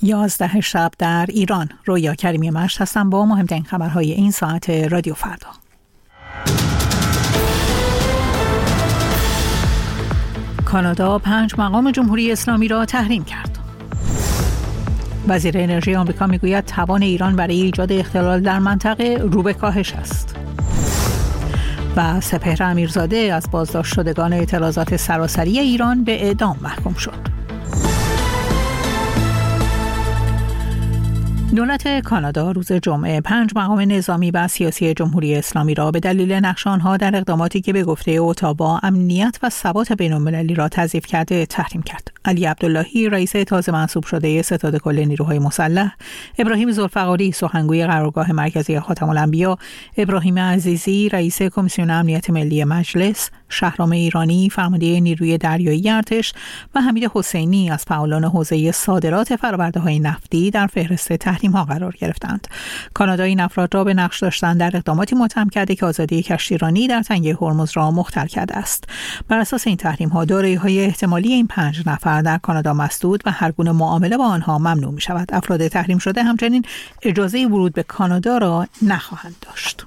11 شب در ایران. رویا کریمی مشت هستم با مهمترین خبرهای این ساعت رادیو فردا. کانادا 5 مقام جمهوری اسلامی را تحریم کرد. وزیر انرژی آمریکا میگوید توان ایران برای ایجاد اختلال در منطقه رو به کاهش است. و سپهر امیرزاده از بازداشت شدگان اعتراضات سراسری ایران به اعدام محکوم شد. دولت کانادا روز جمعه 5 مقام نظامی و سیاسی جمهوری اسلامی را به دلیل نقش آنها در اقداماتی که به گفته اتاوا امنیت و ثبات بین‌المللی را تضعیف کرده تحریم کرد. علی عبداللهی رئیس تازه منصوب شده ستاد کل نیروهای مسلح، ابراهیم ذوالفقاری سخنگوی قرارگاه مرکزی خاتم الانبیا، ابراهیم عزیزی رئیس کمیسیون امنیت ملی مجلس، شهرام ایرانی فرمانده نیروی دریایی ارتش و حمید حسینی از فعالان حوزه صادرات فرآورده‌های نفتی در فهرست تحریم‌ها قرار گرفتند. کانادا این افراد را به نقش داشتن در اقداماتی متهم کرده که آزادی کشتیرانی در تنگه هرمز را مختل کرده است. بر اساس این تحریم‌ها دارایی‌های احتمالی این 5 نفر در کانادا مسدود و هر گونه معامله با آنها ممنوع می‌شود. افراد تحریم شده همچنین اجازه ورود به کانادا را نخواهند داشت.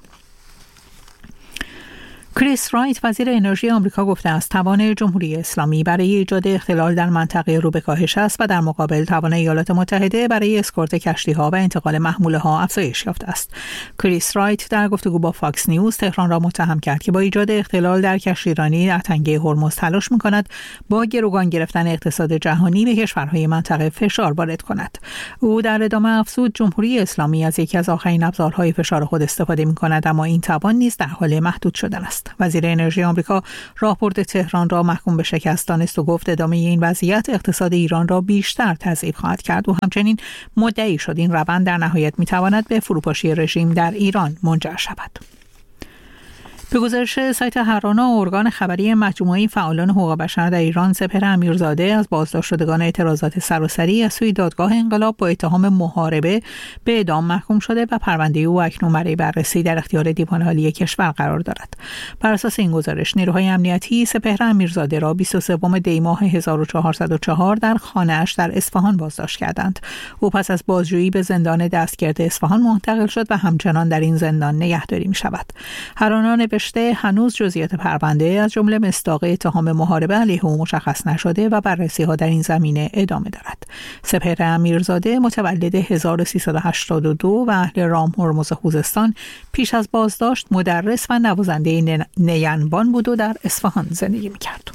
کریس رایت وزیر انرژی آمریکا گفته است توان جمهوری اسلامی برای ایجاد اختلال در منطقه رو به کاهش است و در مقابل توان ایالات متحده برای اسکورت کشتی‌ها و انتقال محموله‌ها افزایش یافته است. کریس رایت در گفتگو با فاکس نیوز تهران را متهم کرد که با ایجاد اختلال در کشتیرانی در تنگه هرمز تلاش می‌کند با گروگان گرفتن اقتصاد جهانی به کشورهای منطقه فشار وارد کند. او در ادامه افزود جمهوری اسلامی از یکی از آخرین ابزارهای فشار خود استفاده می‌کند، اما این توان نیز در حال محدود شدن است. وزیر انرژی آمریکا راهبرد تهران را محکوم به شکست دانست و گفت ادامه این وضعیت اقتصاد ایران را بیشتر تضعیف خواهد کرد و همچنین مدعی شد این روند در نهایت میتواند به فروپاشی رژیم در ایران منجر شود. به گزارش سایت هرانا، ارگان خبری مجموعه فعالان حقوق بشر در ایران، سپهر امیرزاده از بازداشت شدگان اعتراضات سراسری از سوی دادگاه انقلاب با اتهام محاربه به اعدام محکوم شده و پرونده او اکنون برای بررسی در اختیار دیوان عالی کشور قرار دارد. بر اساس این گزارش نیروهای امنیتی سپهر امیرزاده را 23 دی ماه 1404 در خانه‌اش در اصفهان بازداشت کردند. او پس از بازجویی به زندان دستگرد اصفهان منتقل شد و همچنان در این زندان نگهداری می‌شود. هرانا هنوز جزئیات پرونده از جمله مصداق اتهام محاربه علیه او مشخص نشده و بررسی‌ها در این زمینه ادامه دارد. سپهر امیرزاده متولد 1382 و اهل رام هرمز خوزستان، پیش از بازداشت مدرس و نوازنده نینبان بود و در اصفهان زندگی می‌کرد.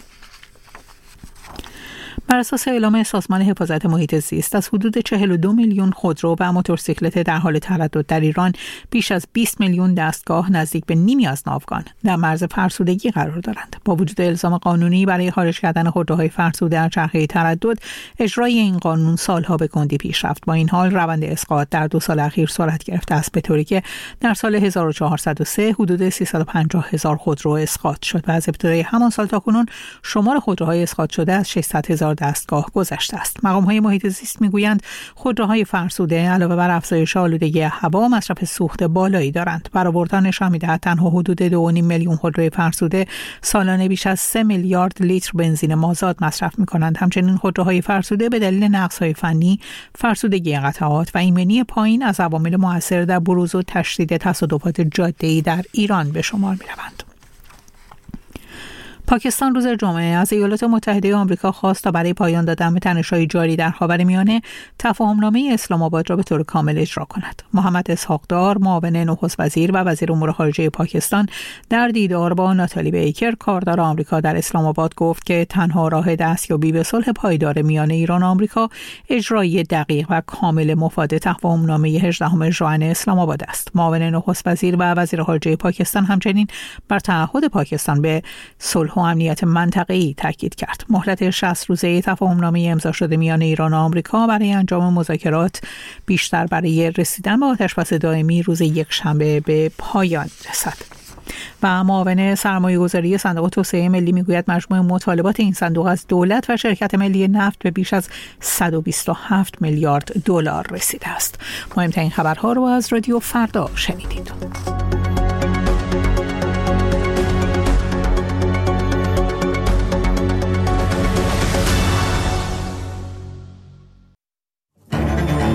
بر اساس اعلام سازمان حفاظت محیط زیست از حدود 42 میلیون خودرو و موتورسیکلت در حال تردد در ایران، بیش از 20 میلیون دستگاه نزدیک به نیمی از ناوگان در مرز فرسودگی قرار دارند. با وجود الزام قانونی برای خارج کردن خودروهای فرسوده از چرخه تردد، اجرای این قانون سالها به کندی پیش رفت. با این حال روند اسقاط در 2 سال اخیر سرعت گرفته است، به طوری که در سال 1403 حدود 350,000 خودرو اسقاط شد و از ابتدای همان سال تاکنون شمار خودروهای اسقاط شده از 600,000 دستگاه گذشته است. مقام‌های محیط زیست میگویند خودروهای فرسوده علاوه بر افزایش آلودگی هوا، مصرف سوخت بالایی دارند. برآوردها نشان می‌دهد تنها حدود 2.5 میلیون خودروی فرسوده سالانه بیش از 3 میلیارد لیتر بنزین مازاد مصرف می‌کنند. همچنین خودروهای فرسوده به دلیل نقص‌های فنی، فرسودگی قطعات و ایمنی پایین از عوامل مؤثر در بروز و تشدید تصادفات جاده‌ای در ایران به شمار می‌روند. پاکستان روز جمعه از ایالات متحده آمریکا خواست تا برای پایان دادن به تنش‌های جاری در خاورمیانه تفاهم‌نامه اسلام آباد را به طور کامل اجرا کند. محمد اسحاق دار، معاون نخست وزیر و وزیر امور خارجه پاکستان، در دیدار با ناتالی بیکر، کاردار آمریکا در اسلام آباد گفت که تنها راه دستیابی به صلح پایدار میان ایران و آمریکا اجرای دقیق و کامل مفاد تفاهم‌نامه 18 ژوئن اسلام آباد است. معاون نخست وزیر و وزیر خارجه پاکستان همچنین بر تعهد پاکستان به صلح و امنیت منطقه‌ای تاکید کرد. مهلت 60 روزه تفاهم‌نامه امضا شده میان ایران و آمریکا برای انجام مذاکرات بیشتر برای رسیدن به آتش‌بس دائمی روز یکشنبه به پایان رسد. و معاون سرمایه‌گذاری صندوق توسعه ملی میگوید مجموع مطالبات این صندوق از دولت و شرکت ملی نفت به بیش از 127 میلیارد دلار رسیده است. مهمترین خبرها رو از رادیو فردا شنیدید.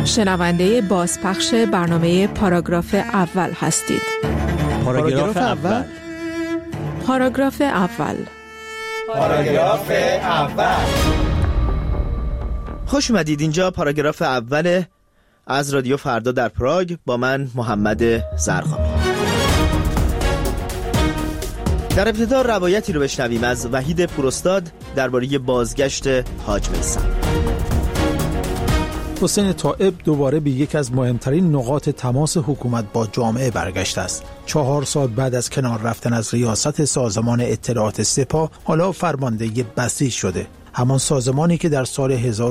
شنونده بازپخش برنامه پاراگراف اول هستید. پاراگراف اول. پاراگراف اول. پاراگراف اول. خوش اومدید. اینجا پاراگراف اول از رادیو فردا در پراگ با من محمد زرقامی. در ابتدا روایتی رو بشنویم از وحید پوراستاد درباره بازگشت حاج میثم. حسین طائب دوباره به یک از مهمترین نقاط تماس حکومت با جامعه برگشته است. 4 سال بعد از کنار رفتن از ریاست سازمان اطلاعات سپاه، حالا فرمانده بسیج شده. همان سازمانی که در سال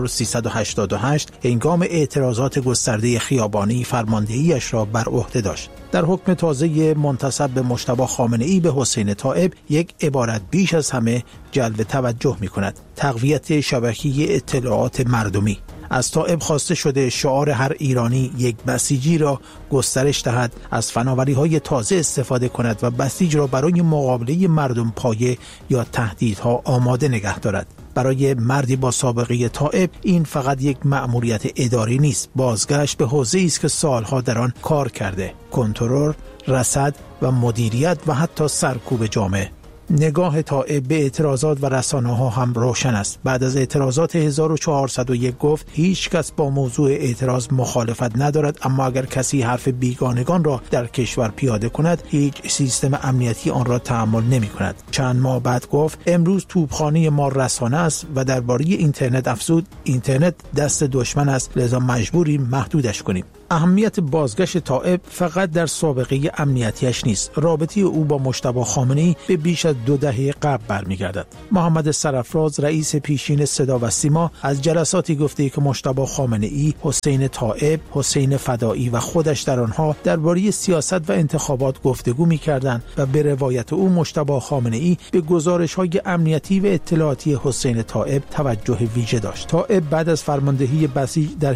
1388 هنگام اعتراضات گسترده خیابانی فرماندهیش را بر عهده داشت. در حکم تازه منتسب به مجتبی خامنه‌ای به حسین طائب یک عبارت بیش از همه جلب توجه می‌کند: تقویت شبکه اطلاعات مردمی. از طائب خواسته شده شعار هر ایرانی یک بسیجی را گسترش دهد، از فناوری‌های تازه استفاده کند و بسیج را برای مقابله مردم پایه یا تهدیدها آماده نگه دارد. برای مردی با سابقه طائب این فقط یک مأموریت اداری نیست، بازگشت به حوزه‌ای است که سالها در آن کار کرده: کنترل، رصد و مدیریت و حتی سرکوب جامعه. نگاه طائب به اعتراضات و رسانه‌ها هم روشن است. بعد از اعتراضات 1401 گفت هیچ کس با موضوع اعتراض مخالفت ندارد، اما اگر کسی حرف بیگانگان را در کشور پیاده کند هیچ سیستم امنیتی آن را تحمل نمی‌کند. چند ماه بعد گفت امروز توپخانه ما رسانه است و درباره اینترنت افزود اینترنت دست دشمن است، لذا مجبوریم محدودش کنیم. اهمیت بازگشت طائب فقط در سابقه امنیتیش نیست. رابطه او با مجتبی خامنه‌ای به بیش از 2 دهه قبل برمیگردد. محمد سرافراز رئیس پیشین صدا و سیما از جلساتی گفته که مجتبی خامنه‌ای، حسین طائب، حسین فدایی و خودش در آنها درباره سیاست و انتخابات گفتگو می‌کردند و به روایت او مجتبی خامنه‌ای به گزارش‌های امنیتی و اطلاعاتی حسین طائب توجه ویژه داشت. طائب بعد از فرماندهی بسیج در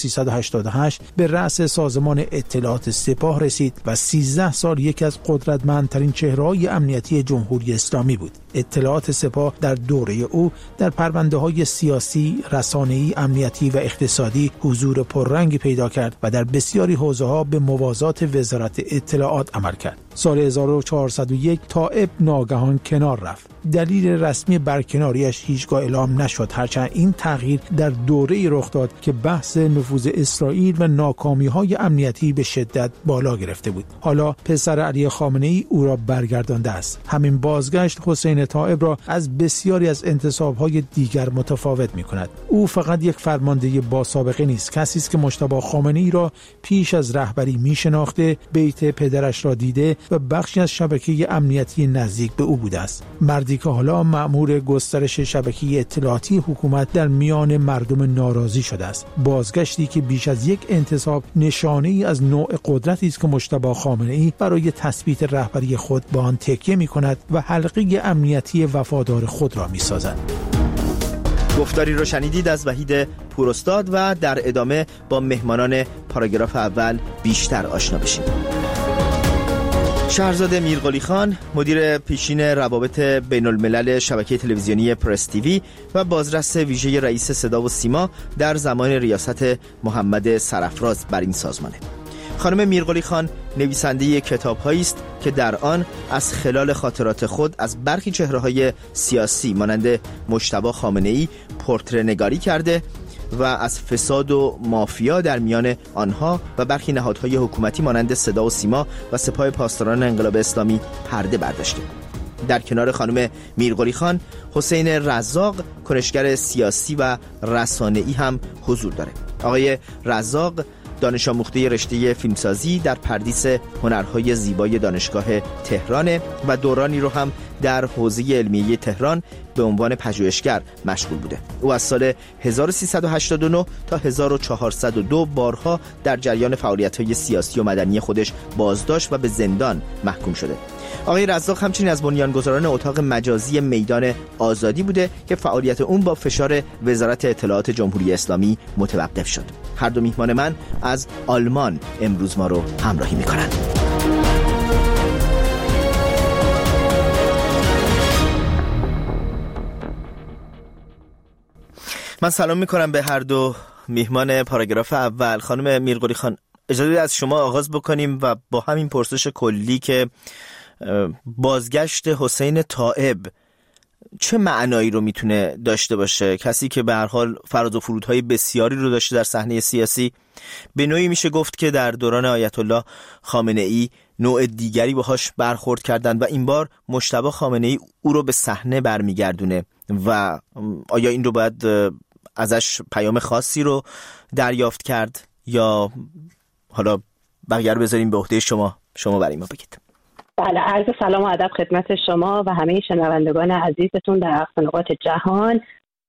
1388 به رأس سازمان اطلاعات سپاه رسید و 13 سال یکی از قدرتمندترین چهره‌های امنیتی جمهوری اسلامی بود. اطلاعات سپاه در دوره او در پرونده‌های سیاسی، رسانه‌ای، امنیتی و اقتصادی حضور پررنگی پیدا کرد و در بسیاری حوزه‌ها به موازات وزارت اطلاعات عمل کرد. سال 1401 طائب ناگهان کنار رفت. دلیل رسمی برکناریش هیچگاه اعلام نشد، هرچند این تغییر در دوره‌ای رخ داد که بحث نفوذ اسرائیل و ناکامی‌های امنیتی به شدت بالا گرفته بود. حالا پسر علی خامنه‌ای او را برگردانده است. همین بازگشت حسین طائب را از بسیاری از انتصاب‌های دیگر متفاوت می‌کند. او فقط یک فرمانده با سابقه نیست، کسی است که مجتبی خامنه‌ای را پیش از رهبری می‌شناخته، بیت پدرش را دیده و بخشی از شبکه امنیتی نزدیک به او بوده است. مردی که حالا مأمور گسترش شبکه اطلاعاتی حکومت در میان مردم ناراضی شده است. بازگشتی که بیش از یک انتصاب نشانه‌ای از نوع قدرتی است که مجتبی خامنه‌ای برای تثبیت رهبری خود با آن تکیه می‌کند و حلقه امنیتی وفادار خود را می‌سازد. گفتاری رو شنیدید از وحید پوراستاد و در ادامه با مهمانان پاراگراف اول بیشتر آشنا بشیم. شهرزاد میرقلی خان، مدیر پیشین روابط بین الملل شبکه تلویزیونی پرس تیوی و بازرس ویژه رئیس صدا و سیما در زمان ریاست محمد سرافراز بر این سازمانه. خانم میرقلی خان نویسنده کتاب‌هایی است که در آن از خلال خاطرات خود از برخی چهره‌های سیاسی مانند مجتبی خامنه‌ای پورتره نگاری کرده و از فساد و مافیا در میان آنها و برخی نهادهای حکومتی مانند صدا و سیما و سپاه پاسداران انقلاب اسلامی پرده برداشته. در کنار خانم میرقلی خان، حسین رزاق، کنشگر سیاسی و رسانه‌ای هم حضور داره. آقای رزاق دانش آموخته رشته فیلمسازی در پردیس هنرهای زیبای دانشگاه تهران و دورانی رو هم در حوزه علمیه تهران به عنوان پژوهشگر مشغول بوده. او از سال 1389 تا 1402 بارها در جریان فعالیت‌های سیاسی و مدنی خودش بازداشت و به زندان محکوم شده. آقای رزاق همچنین از بنیانگذاران اتاق مجازی میدان آزادی بوده که فعالیت اون با فشار وزارت اطلاعات جمهوری اسلامی متوقف شد. هر دو میهمان من از آلمان امروز ما رو همراهی میکنند. من سلام میکنم به هر دو میهمان پاراگراف اول خانم میرقلی خان، اجازه از شما آغاز بکنیم و با همین پرسش کلی که بازگشت حسین طائب چه معنایی رو میتونه داشته باشه؟ کسی که به هر حال فراز و فرودهای بسیاری رو داشته در صحنه سیاسی، به نوعی میشه گفت که در دوران آیت الله خامنه ای نوع دیگری باهاش برخورد کردن و این بار مجتبی خامنه ای او رو به صحنه برمیگردونه و آیا این رو باید ازش پیام خاصی رو دریافت کرد یا حالا بقیه رو بذاریم به عهده شما برای ما بگید. بله، عرض سلام و ادب خدمت شما و همه شنوندگان عزیزتون در اقصا نقاط جهان.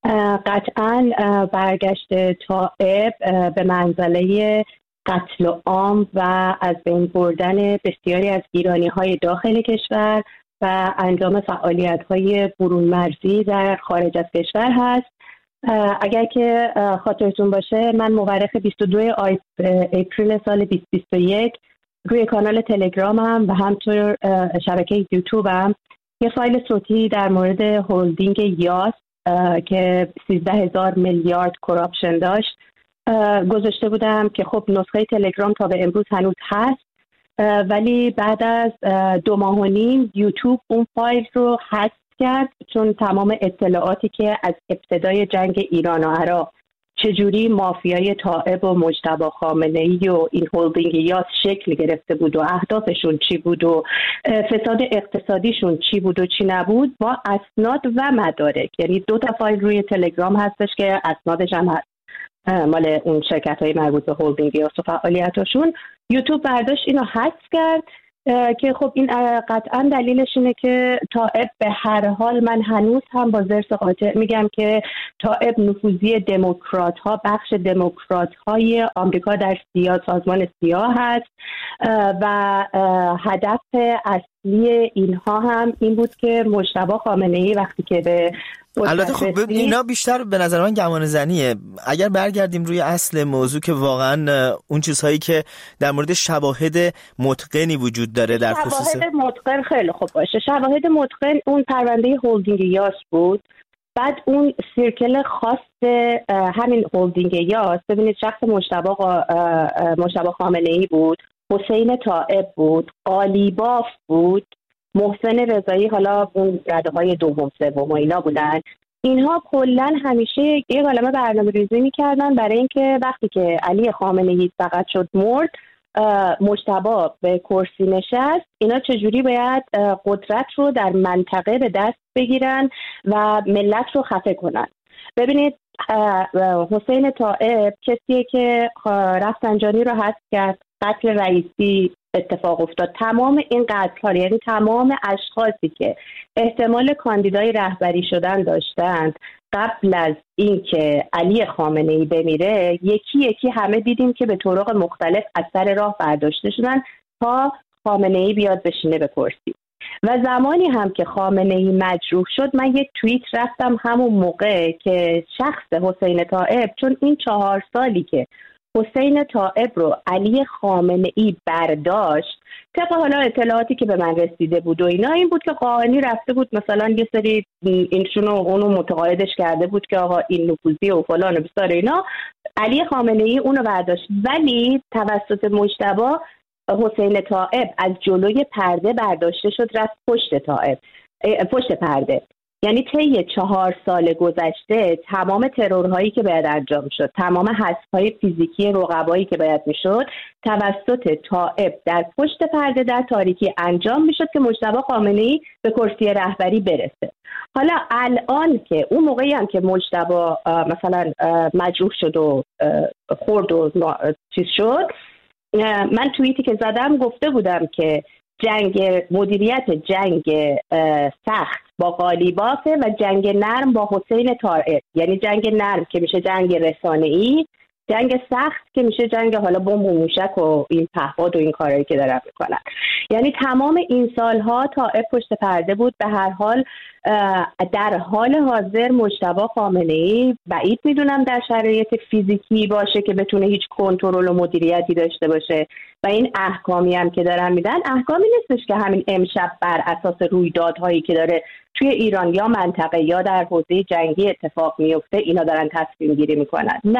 قطعاً برگشت طائب به منزله قتل عام و از بین بردن بسیاری از ایرانی‌های داخل کشور و انجام فعالیت‌های برون مرزی در خارج از کشور هست. اگر که خاطرتون باشه، من مورخ 22 اپریل سال 2021 روی کانال تلگرامم و همطور شبکه یوتیوبم یه فایل صوتی در مورد هولدینگ یاس که 13,000 میلیارد کراپشن داشت گذاشته بودم که خب نسخه تلگرام تا به امروز هنوز هست، ولی بعد از 2 ماه و نیم یوتیوب اون فایل رو حذف کرد، چون تمام اطلاعاتی که از ابتدای جنگ ایران و عراق چجوری مافیای طائب و مجتبی خامنه‌ای و این هولدینگ یاس شکل گرفته بود و اهدافشون چی بود و فساد اقتصادیشون چی بود و چی نبود با اسناد و مدارک. یعنی 2 تا فایل روی تلگرام هستش که اسنادش هم هست مال اون شرکت‌های مربوط به هولدینگ یاس و فعالیتاشون. یوتیوب برداشت اینو حذف کرد که خب این قطعا دلیلش اینه که طائب به هر حال، من هنوز هم با ضرس قاطع میگم که طائب نفوذی دموکرات ها، بخش دموکرات های آمریکا در سازمان سیاه هست و هدف اصلی اینها هم این بود که مجتبی خامنه ای وقتی که به البته خب اینا بیشتر به نظر من گمان زنیه. اگر برگردیم روی اصل موضوع که واقعا اون چیزهایی که در مورد شواهد متقنی وجود داره در خصوص شواهد متقن خیلی خوب باشه. شواهد متقن اون پرونده هولدینگ یاس بود. بعد اون سیرکل خاص همین هولدینگ یاس، ببینید شخص مجتبی خامنه ای بود، حسین طائب بود، قالیباف بود، محسن رضایی، حالا اون رده‌های دوم سوم و اینا بودن. اینها کلاً همیشه یه عالمه برنامه‌ریزی می‌کردن برای اینکه وقتی که علی خامنه‌ای فقط شد مرد، مجتبی به کرسی نشست، اینا چجوری باید قدرت رو در منطقه به دست بگیرن و ملت رو خفه کنن. ببینید حسین طائب کسیه که رفسنجانی رو حذف کرد، قتل رئیسی اتفاق افتاد. تمام این قتل‌ها، یعنی تمام اشخاصی که احتمال کاندیدای رهبری شدن داشتند قبل از اینکه علی خامنه‌ای بمیره، یکی یکی همه دیدیم که به طرق مختلف از سر راه برداشته شدن تا خامنه‌ای بیاد بشینه به کرسی. و زمانی هم که خامنه‌ای مجروح شد، من یک توییت رفتم همون موقع که شخص حسین طائب، چون این 4 سالی که حسین طائب رو علی خامنه‌ای برداشت، طبق حالا اطلاعاتی که به من رسیده بود و اینا، این بود که قاهانی رفته بود مثلا یه سری اینشونو اونو متقاعدش کرده بود که آقا این نفوذی و فلان و بسار اینا، علی خامنه‌ای اونو برداشت. ولی توسط مجتبی حسین طائب از جلوی پرده برداشته شد، رفت پشت پرده. یعنی طی 4 سال گذشته تمام ترورهایی که باید انجام شد، تمام حذف‌های فیزیکی رقبایی که باید میشد توسط طائب در پشت پرده در تاریکی انجام میشد که مجتبی خامنه‌ای به کرسی رهبری برسه. حالا الان که اون موقعی هم که مجتبی مثلا مجروح شد و خورد و چیز شد، من توییتی که زدم گفته بودم که مدیریت جنگ سخت با قالیبافه و جنگ نرم با حسین طائب. یعنی جنگ نرم که میشه جنگ رسانه‌ای، جنگ سخت که میشه جنگ حالا بمب و موشک و این پهپاد و این کارهایی که دارن میکنن. یعنی تمام این سالها طائب پشت پرده بود. به هر حال در حال حاضر مجتبی خامنه‌ای بعید میدونم در شرایط فیزیکی باشه که بتونه هیچ کنترل و مدیریتی داشته باشه و این احکامی هم که دارن میدن احکامی نیستش که همین امشب بر اساس رویدادهایی که داره توی ایران یا منطقه یا در حوزه جنگی اتفاق میفته اینا دارن تصمیم گیری میکنن. نه،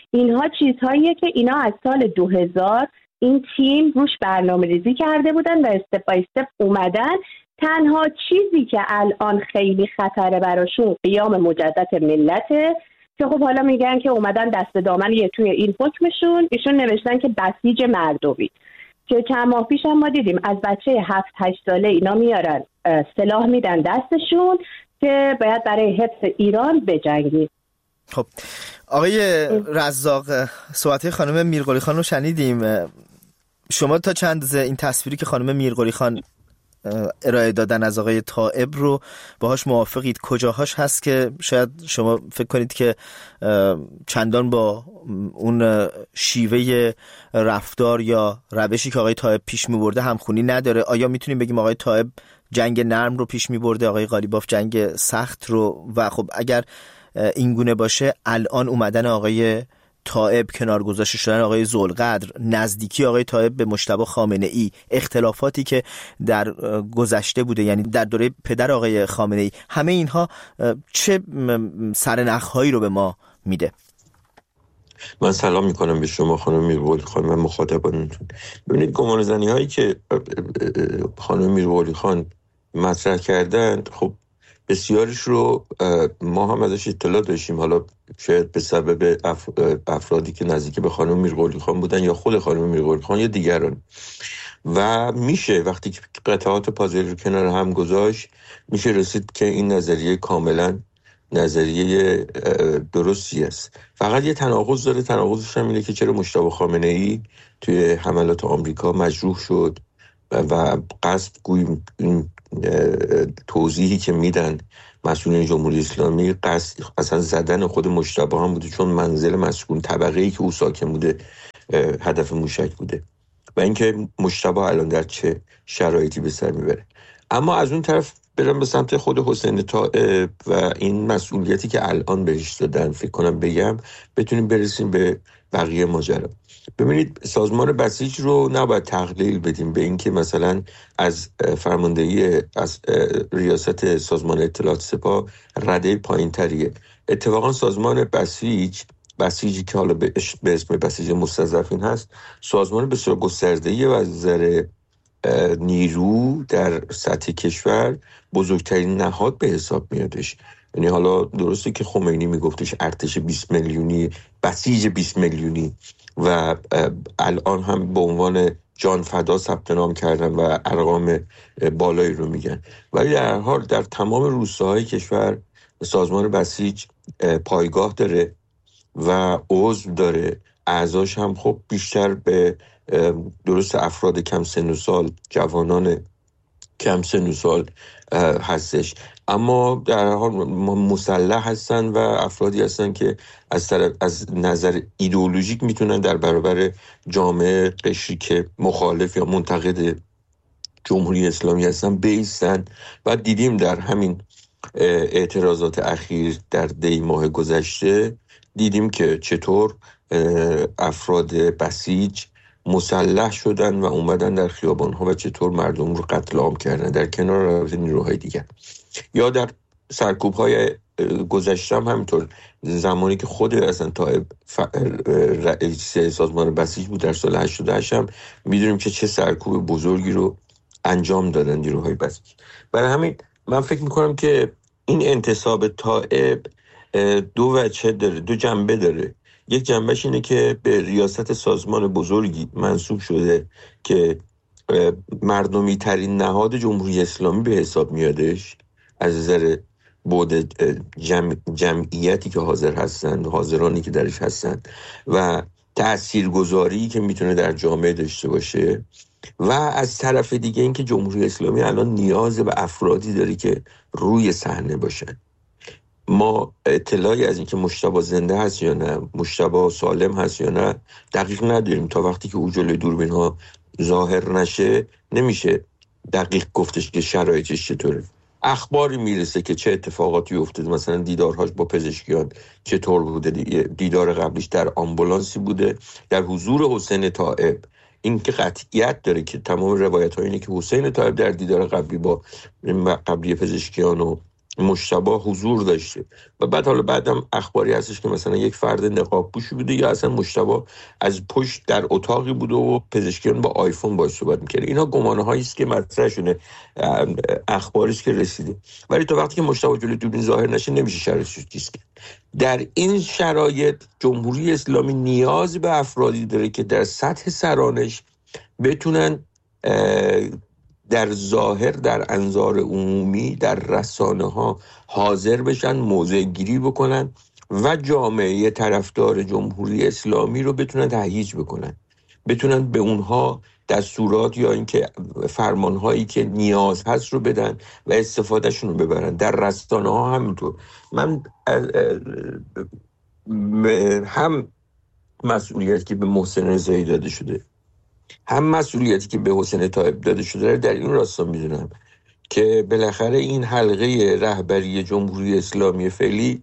اینها چیزهاییه که اینا از سال 2000 این تیم روش برنامه ریزی کرده بودن و استپ بای استپ اومدن. تنها چیزی که الان خیلی خطره براشون قیام مجدد ملته که خب حالا میگن که اومدن دست دامن توی این حکمشون ایشون نوشتن که بسیج مردمی، که چند ماه پیش هم ما دیدیم از بچه 7-8 ساله اینا میارن سلاح میدن دستشون که باید برای حفظ ایران بجنگید. خب آقای رزاق، صحبت خانم میرقلی خان رو شنیدیم. شما تا چند اندازه این تصویری که خانم میرقلی خان ارائه دادن از آقای طائب رو باهاش موافقید؟ کجاهاش هست که شاید شما فکر کنید که چندان با اون شیوه رفتار یا روشی که آقای طائب پیش می‌برده همخونی نداره؟ آیا میتونیم بگیم آقای طائب جنگ نرم رو پیش می‌برده، آقای قالیباف جنگ سخت رو؟ و خب اگر این گونه باشه، الان اومدن آقای طائب، کنار گذاشته شدن آقای ذوالقدر، نزدیکی آقای طائب به مجتبی خامنه‌ای، اختلافاتی که در گذشته بوده، یعنی در دوره پدر آقای خامنه‌ای، همه اینها چه سرنخ‌هایی رو به ما میده؟ من سلام میکنم به شما خانم میرقلی خان و مخاطبانتون. ببینید گمانه‌زنی هایی که خانم میرقلی خان مطرح کردن، خب بسیارش رو ما هم ازش اطلاع داشتیم، حالا شاید به سبب افرادی که نزدیک به خانم میرقلی خان بودن یا خود خانم میرقلی خان یا دیگران. و میشه وقتی که قطعات پازل رو کنار هم گذاشت میشه رسید که این نظریه کاملا نظریه درستی است. فقط یه تناقض داره، تناقضش هم اینه که چرا مجتبی خامنه‌ای توی حملات آمریکا مجروح شد و قصد گوییم این توضیحی که میدن مسئولین جمهوری اسلامی قصد اصلا زدن خود مجتبی هم بوده، چون منزل مسکون طبقه‌ای که او ساکن بوده هدف موشک بوده و اینکه مجتبی الان در چه شرایطی به سر میبره. اما از اون طرف برم به سمت خود حسین طائب و این مسئولیتی که الان بهش دادن، فکر کنم بگم بتونیم برسیم به بقیه ماجرا. ببینید سازمان بسیج رو نباید تقلیل بدیم به اینکه مثلا از فرماندهی از ریاست سازمان اطلاعات سپاه رده پایین تریه. اتفاقا سازمان بسیجی که حالا به اسم بسیج مستضعفین هست، سازمان بسیار گسترده‌ای و از نظر نیرو در سطح کشور بزرگترین نهاد به حساب میادش. یعنی حالا درسته که خمینی میگفتش ارتش 20 میلیونی، بسیج 20 میلیونی و الان هم به عنوان جان فدا ثبت نام کردن و ارقام بالایی رو میگن، ولی در هر حال در تمام روستاهای کشور سازمان بسیج پایگاه داره و عضو داره. اعضاش هم خب بیشتر به درست افراد کم سن و سال، جوانان کم سن و سال هستش، اما در حال مسلح هستن و افرادی هستن که از نظر ایدئولوژیک میتونن در برابر جامعه قشری که مخالف یا منتقد جمهوری اسلامی هستن بایستن. و دیدیم در همین اعتراضات اخیر در دی ماه گذشته دیدیم که چطور افراد بسیج مسلح شدن و اومدن در خیابان‌ها و چطور مردم رو قتل عام کردن در کنار نیروهای دیگر. یا در سرکوب‌های گذشته هم همینطور، زمانی که خود اصلا طائب رئیس سازمان بسیج بود در سال 88 هم میدونیم که چه سرکوب بزرگی رو انجام دادن نیروهای بسیج. برای همین من فکر میکنم که این انتصاب طائب دو وجه داره، دو جنبه داره. یک جنبهش اینه که به ریاست سازمان بزرگی منصوب شده که مردمی ترین نهاد جمهوری اسلامی به حساب میادش از نظر بعد جمعیتی که حاضر هستند، حاضرانی که درش هستند و تاثیرگذاری که میتونه در جامعه داشته باشه. و از طرف دیگه این که جمهوری اسلامی الان نیاز به افرادی داره که روی صحنه باشن. ما اطلاعی از اینکه مجتبی زنده هست یا نه، مجتبی سالم هست یا نه دقیق نداریم. تا وقتی که او جلوی دوربین ها ظاهر نشه نمیشه دقیق گفتش که شرایطش چطوره. اخباری میرسه که چه اتفاقاتی افتاده، مثلا دیدارهاش با پزشکیان چطور بوده، دیدار قبلیش در آمبولانسی بوده در حضور حسین طائب. این که قطعیت داره که تمام روایت ها اینه که حسین طائب در دیدار قبلی با قبلی پزشکیان و مجتبی حضور داشته و بعدم اخباری هستش که مثلا یک فرد نقاب پوشی بوده یا اصلا مجتبی از پشت در اتاقی بوده و پزشکیان با آیفون باهاش صحبت می‌کرد. اینا گمانه‌هایی است که مطرح شده، اخباری است که رسیده، ولی تا وقتی که مجتبی جلوی دوربین ظاهر نشه نمیشه شرحش چیز کرد. در این شرایط جمهوری اسلامی نیاز به افرادی داره که در سطح سرانش بتونن در ظاهر در انظار عمومی در رسانه ها حاضر بشن، موضع گیری بکنن و جامعه طرفدار جمهوری اسلامی رو بتونن تهییج بکنن، بتونن به اونها دستورات یا اینکه فرمانهایی که نیاز هست رو بدن و استفادهشون رو ببرن. در رسانه ها همینطور. من هم مسئولیتی که به محسن رضایی داده شده هم مسئولیتی که به حسین طایب داده شده در این راستا میدونم که بالاخره این حلقه رهبری جمهوری اسلامی فعلی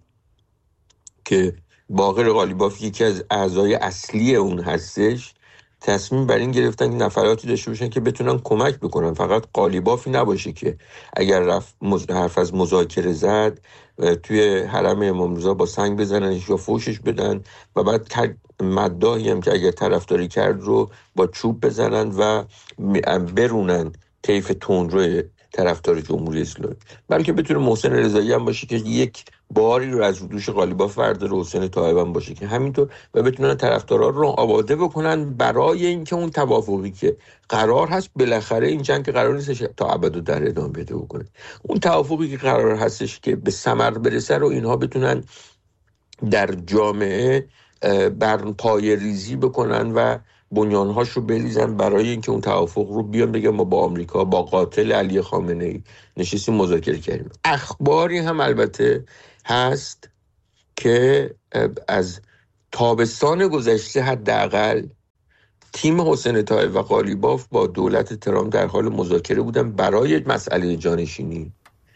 که باقر قالیباف یکی از اعضای اصلی اون هستش، تصمیم بر این گرفتن که نفراتی داشته باشن که بتونن کمک بکنن. فقط قالیبافی نباشه که اگر حرف از مذاکره زد توی حرم امام رضا با سنگ بزننش یا فوشش بدن و بعد مداحی هم که اگر طرفداری کرد رو با چوب بزنن و برونن طیف تندرو طرفدار جمهوری اسلامی، بلکه بتونه محسن رضایی هم باشه که یک باری رو از دوش قالیباف برداره، حسین طایب هم باشه که همینطور، و بتونن طرفدارا رو آماده بکنن برای اینکه اون توافقی که قرار هست، بالاخره این جنگ که قرار نیستش تا ابد در ادامه پیدا بکنه، اون توافقی که قرار هستش که به ثمر برسه رو اینها بتونن در جامعه بر پای ریزی بکنن و بنیانهاش رو بریزن برای اینکه اون توافق رو بیان بگن ما با آمریکا، با قاتل علی خامنه‌ای نشستیم مذاکره کردیم. اخباری هم البته هست که از تابستان گذشته حداقل تیم حسین طایب و قالیباف با دولت ترامپ در حال مذاکره بودن برای مسئله جانشینی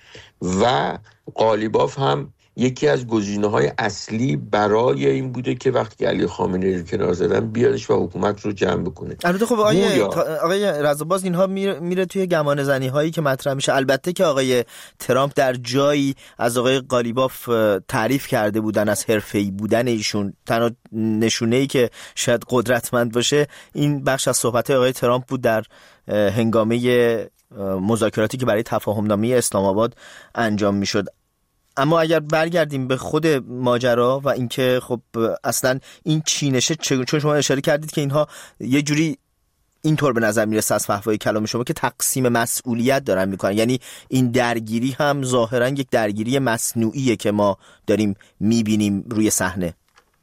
و قالیباف هم یکی از گزینه‌های اصلی برای این بوده که وقتی علی خامنه‌ای رو کنار زدن بیادش و حکومت رو جمع بکنه. البته خب آقای رضا باز اینها میره توی گمان زنی هایی که مطرح میشه. البته که آقای ترامپ در جایی از آقای قالیباف تعریف کرده بودن از حرفه‌ای بودن ایشون، تنها نشونه‌ای که شاید قدرتمند باشه این بخش از صحبت آقای ترامپ بود در هنگامه مذاکراتی که برای تفاهم‌نامه اسلام آباد انجام میشد. اما اگر برگردیم به خود ماجرا و اینکه خب اصلا این چینشه، چون شما اشاره کردید که اینها یه جوری اینطور به نظر میرسه از فحوای کلام شما که تقسیم مسئولیت دارن میکنن، یعنی این درگیری هم ظاهرا یک درگیری مصنوعیه که ما داریم میبینیم روی صحنه.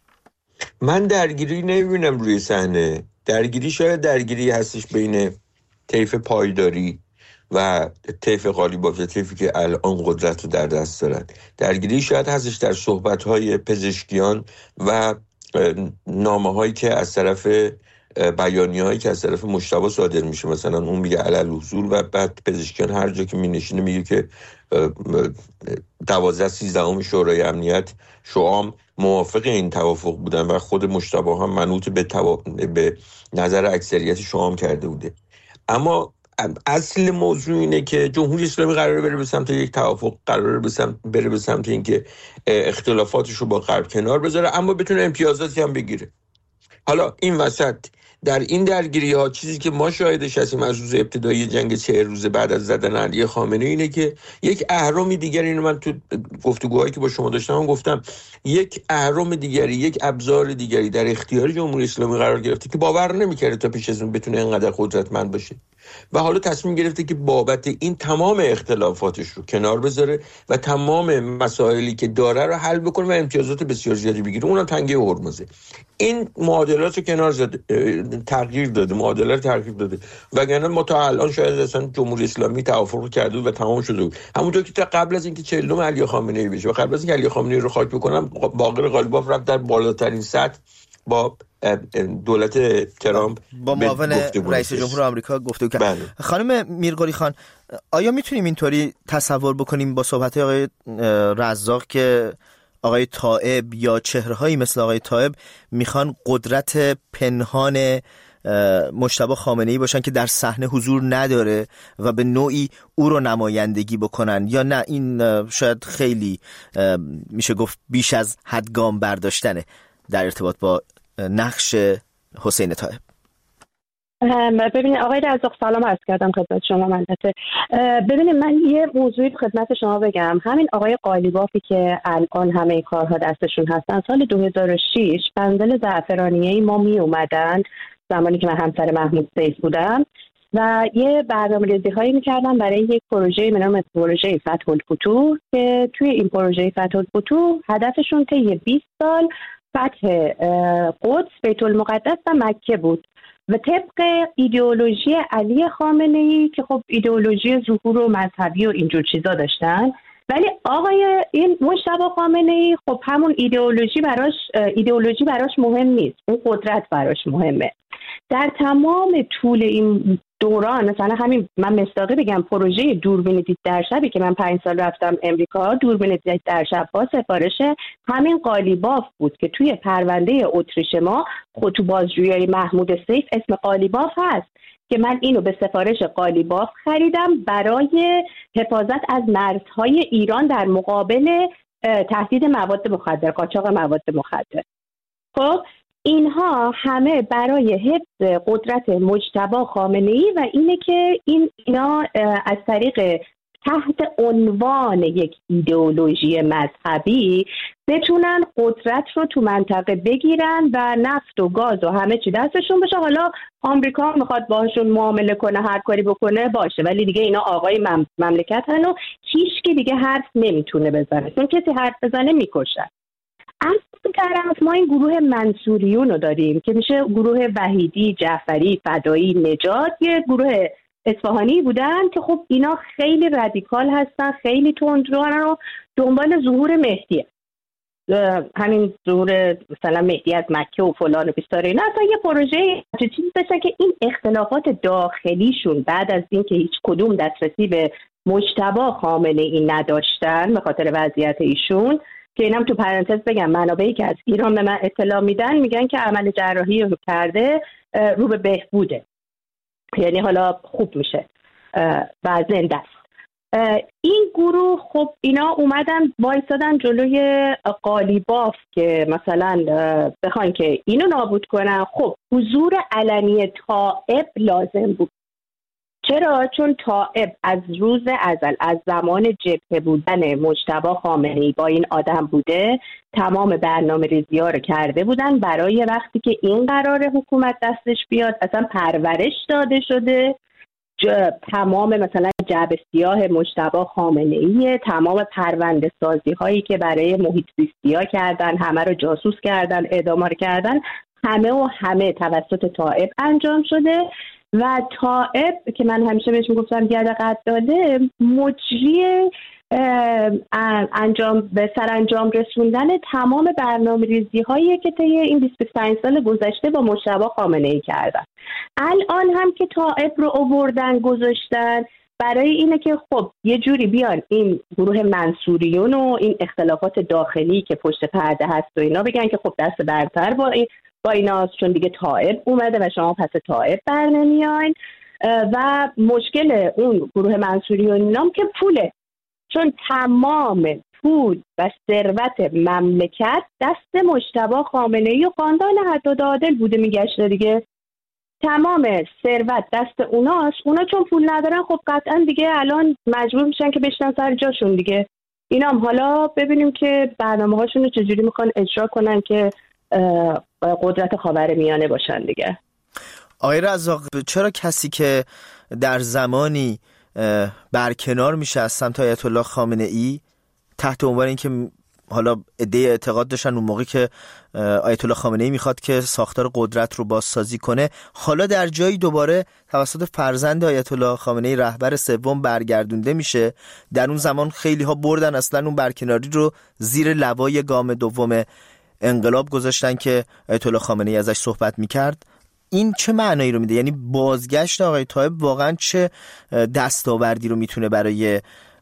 من درگیری نمیبینم روی صحنه. درگیری شاید درگیری هستش بین طیف پایداری و طیف قالیباف، طیفی که الان قدرت رو در دست دارن. درگیری شاید هستش در صحبت‌های پزشکیان و نامه‌هایی که از طرف بیانیه‌هایی که از طرف مجتبی صادر میشه. مثلا اون میگه علالحضور و بعد پزشکیان هر جا که مینشینه میگه که 12-13 شورای امنیت شوام موافق این توافق بودن و خود مجتبی هم منوط به نظر اکثریت شوام کرده بوده. اما اصل موضوع اینه که جمهوری اسلامی قراره بره به سمت یک توافق، قراره بره به سمت اینکه اختلافاتش رو با غرب کنار بذاره اما بتونه امتیازاتی هم بگیره. حالا این وسط در این درگیری ها چیزی که ما شاهدش هستیم از روز ابتدایی جنگ 40 روز بعد از زدن علی خامنه‌ای اینه که یک اهرم دیگر، اینو من تو گفتگوهایی که با شما داشتم گفتم، یک اهرم دیگری، یک ابزار دیگری در اختیار جمهوری اسلامی قرار گرفته که باور نمی‌کرده تا پیش از اون بتونه اینقدر قدرتمند باشه و حالا تصمیم گرفته که بابت این تمام اختلافاتش رو کنار بذاره و تمام مسائلی که داره رو حل بکنه و امتیازات بسیار زیادی بگیره. اونم تنگه هرمزه. این معادلات رو کنار زده، تغییر داده، معادلات تغییر داده، وگرنه ما تا الان شاید اصلا جمهوری اسلامی توافق کرده و تمام شده بود. همونطور که تا قبل از اینکه 40 علی خامنه‌ای بشه و قبل از اینکه علی خامنه‌ای رو خاک بکنم، باقر قالیباف رفت در بالاترین سطح با دولت ترامپ با معاون رئیس جمهور آمریکا گفتگو کرد. بله. خانم میرقلی خان، آیا میتونیم اینطوری تصور بکنیم با صحبت آقای رزاق که آقای طایب یا چهره‌هایی مثل آقای طایب میخوان قدرت پنهان مجتبی خامنه‌ای باشن که در صحنه حضور نداره و به نوعی او رو نمایندگی بکنن، یا نه این شاید خیلی میشه گفت بیش از حد گام برداشتنه در ارتباط با نقش حسین طایب؟ ببینید آقای رزاق، سلام عرض کردم خدمت شما. منته ببینید من یه موضوعی خدمت شما بگم. همین آقای قالیبافی که الان همه کارها دستشون هستن، سال 2006 بندل زعفرانیه ما می اومدن زمانی که من همسر محمود سیف بودم و یه برنامه‌ریزی هایی می‌کردن برای یک پروژه به نام پروژه فتح الفتوح که توی این پروژه فتح الفتوح هدفشون طی 20 سال فتح قدس، بیت المقدس و مکه بود و طبق ایدئولوژی علی خامنه‌ای که خب ایدئولوژی ظهور و مذهبی و اینجور چیزا داشتن، ولی آقای این مجتبی خامنه‌ای خب همون ایدئولوژی براش مهم نیست، اون قدرت براش مهمه. در تمام طول این دوران، مثلا همین من مصداقی بگم، پروژه دوربین دید در شبی که من 5 سال رفتم امریکا، دوربین دید در شب با سفارش همین قالیباف بود که توی پرونده اتریش ما خود تو بازجویی محمود سیف اسم قالیباف هست که من اینو به سفارش قالیباف خریدم برای حفاظت از مرزهای ایران در مقابل تهدید مواد مخدر، قاچاق مواد مخدر. خب اینها همه برای حفظ قدرت مجتبی خامنه‌ای و اینه که اینا از طریق تحت عنوان یک ایدئولوژی مذهبی بتونن قدرت رو تو منطقه بگیرن و نفت و گاز و همه چی دستشون بشه. حالا آمریکا میخواد باهاشون معامله کنه، هر کاری بکنه باشه، ولی دیگه اینا آقای مملکتن و هیچکی دیگه حرف نمیتونه بزنه، چون کسی حرف بزنه میکشن. از طرف ما این گروه منصوریون رو داریم که میشه گروه وحیدی، جعفری، فدایی، نجات، یه گروه اصفهانی بودن که خب اینا خیلی رادیکال هستن، خیلی تندروان و دنبال ظهور مهدیه، همین ظهور مثلا مهدی از مکه و فلان و بیستاره. اینا اصلا یه پروژه چیزی داشتن که این اختلافات داخلیشون بعد از اینکه هیچ کدوم دسترسی به مجتبی خامنه‌ای نداشتن به خاطر وضعیت ایشون، که اینم تو پرانتز بگم منابعی که از ایران به من اطلاع میدن میگن که عمل جراحی رو کرده، رو به بهبوده، یعنی حالا خوب میشه و زنده است. این گروه خب اینا اومدن وایسادن جلوی قالیباف که مثلا بخوان که اینو نابود کنن. خب حضور علنی طائب لازم بود. چرا؟ چون طائب از روز ازل، از زمان جبهه بودن مجتبی خامنه‌ای با این آدم بوده، تمام برنامه‌ریزی‌ها رو کرده بودن برای وقتی که این قرار حکومت دستش بیاد، اصلا پرورش داده شده. تمام مثلا جعبه سیاه مجتبی خامنه‌ای، تمام پرونده سازی هایی که برای محیط زیستی‌ها کردن، همه رو جاسوس کردن، اعدام کردن، همه توسط طائب انجام شده. و طائب که من همیشه بهش میگفتم ید قداده، مجری به سرانجام رسوندن تمام برنامه‌ریزی هایی که طی این 25 سال گذشته با مجتبی خامنه‌ای کردن. الان هم که طائب رو آوردن گذاشتن برای اینه که خب یه جوری بیان این گروه منصوریون و این اختلافات داخلی که پشت پرده هست و اینا بگن که خب دست برتر با ایناست، چون دیگه طائب اومده و شما پس طائب بر نمیاین. و مشکل اون گروه منصوریون اینام که پوله، چون تمام پول و ثروت مملکت دست مجتبی خامنه‌ای و خاندان حداد عادل بوده میگشته دیگه. تمام ثروت دست اوناست. اونا چون پول ندارن خب قطعا دیگه الان مجبور میشن که بشنن سر جاشون دیگه. اینا هم حالا ببینیم که برنامه هاشون رو چجوری میخوان اجرا کنن که قدرت خاورمیانه باشن دیگه. آقای رزاق، چرا کسی که در زمانی برکنار میشه از سمت آیت الله خامنه‌ای تحت عنوان اینکه حالا ایده اعتقاد داشتن اون موقع که آیت الله خامنه‌ای میخواد که ساختار قدرت رو بازسازی کنه، حالا در جایی دوباره توسط فرزند آیت الله خامنه‌ای رهبر سوم برگردونده میشه؟ در اون زمان خیلی ها بردن اصلا اون برکناری رو زیر لوای گام دوم انقلاب گذاشتن که آیت الله خامنه‌ای ازش صحبت میکرد. این چه معنایی رو میده؟ یعنی بازگشت آقای طایب واقعا چه دستاوردی رو میتونه برای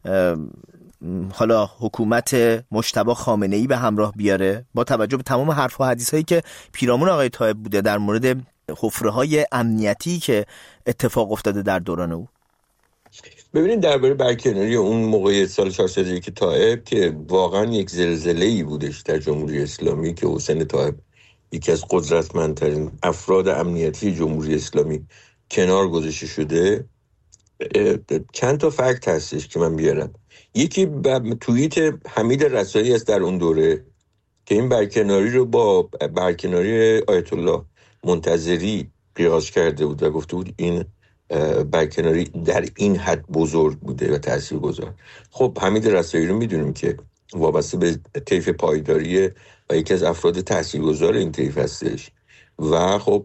حالا حکومت مجتبی خامنه‌ای به همراه بیاره با توجه به تمام حرف و حدیث هایی که پیرامون آقای طایب بوده در مورد حفره‌های امنیتی که اتفاق افتاده در دوران او؟ ببینید درباره برکناری اون موقع سال 401 طائب که واقعا یک زلزله‌ای بودش در جمهوری اسلامی که حسین طائب یکی از قدرتمندترین افراد امنیتی جمهوری اسلامی کنار گذاشته شده، چند تا فکت هستش که من بیارم. یکی توییت حمید رسایی است در اون دوره که این برکناری رو با برکناری آیت الله منتظری قیاس کرده بود و گفته بود این برکناری در این حد بزرگ بوده و تاثیرگذار. خب حمید رسایی رو میدونیم که وابسته به طیف پایداری و یکی از افراد تاثیرگذار این طیف هستش و خب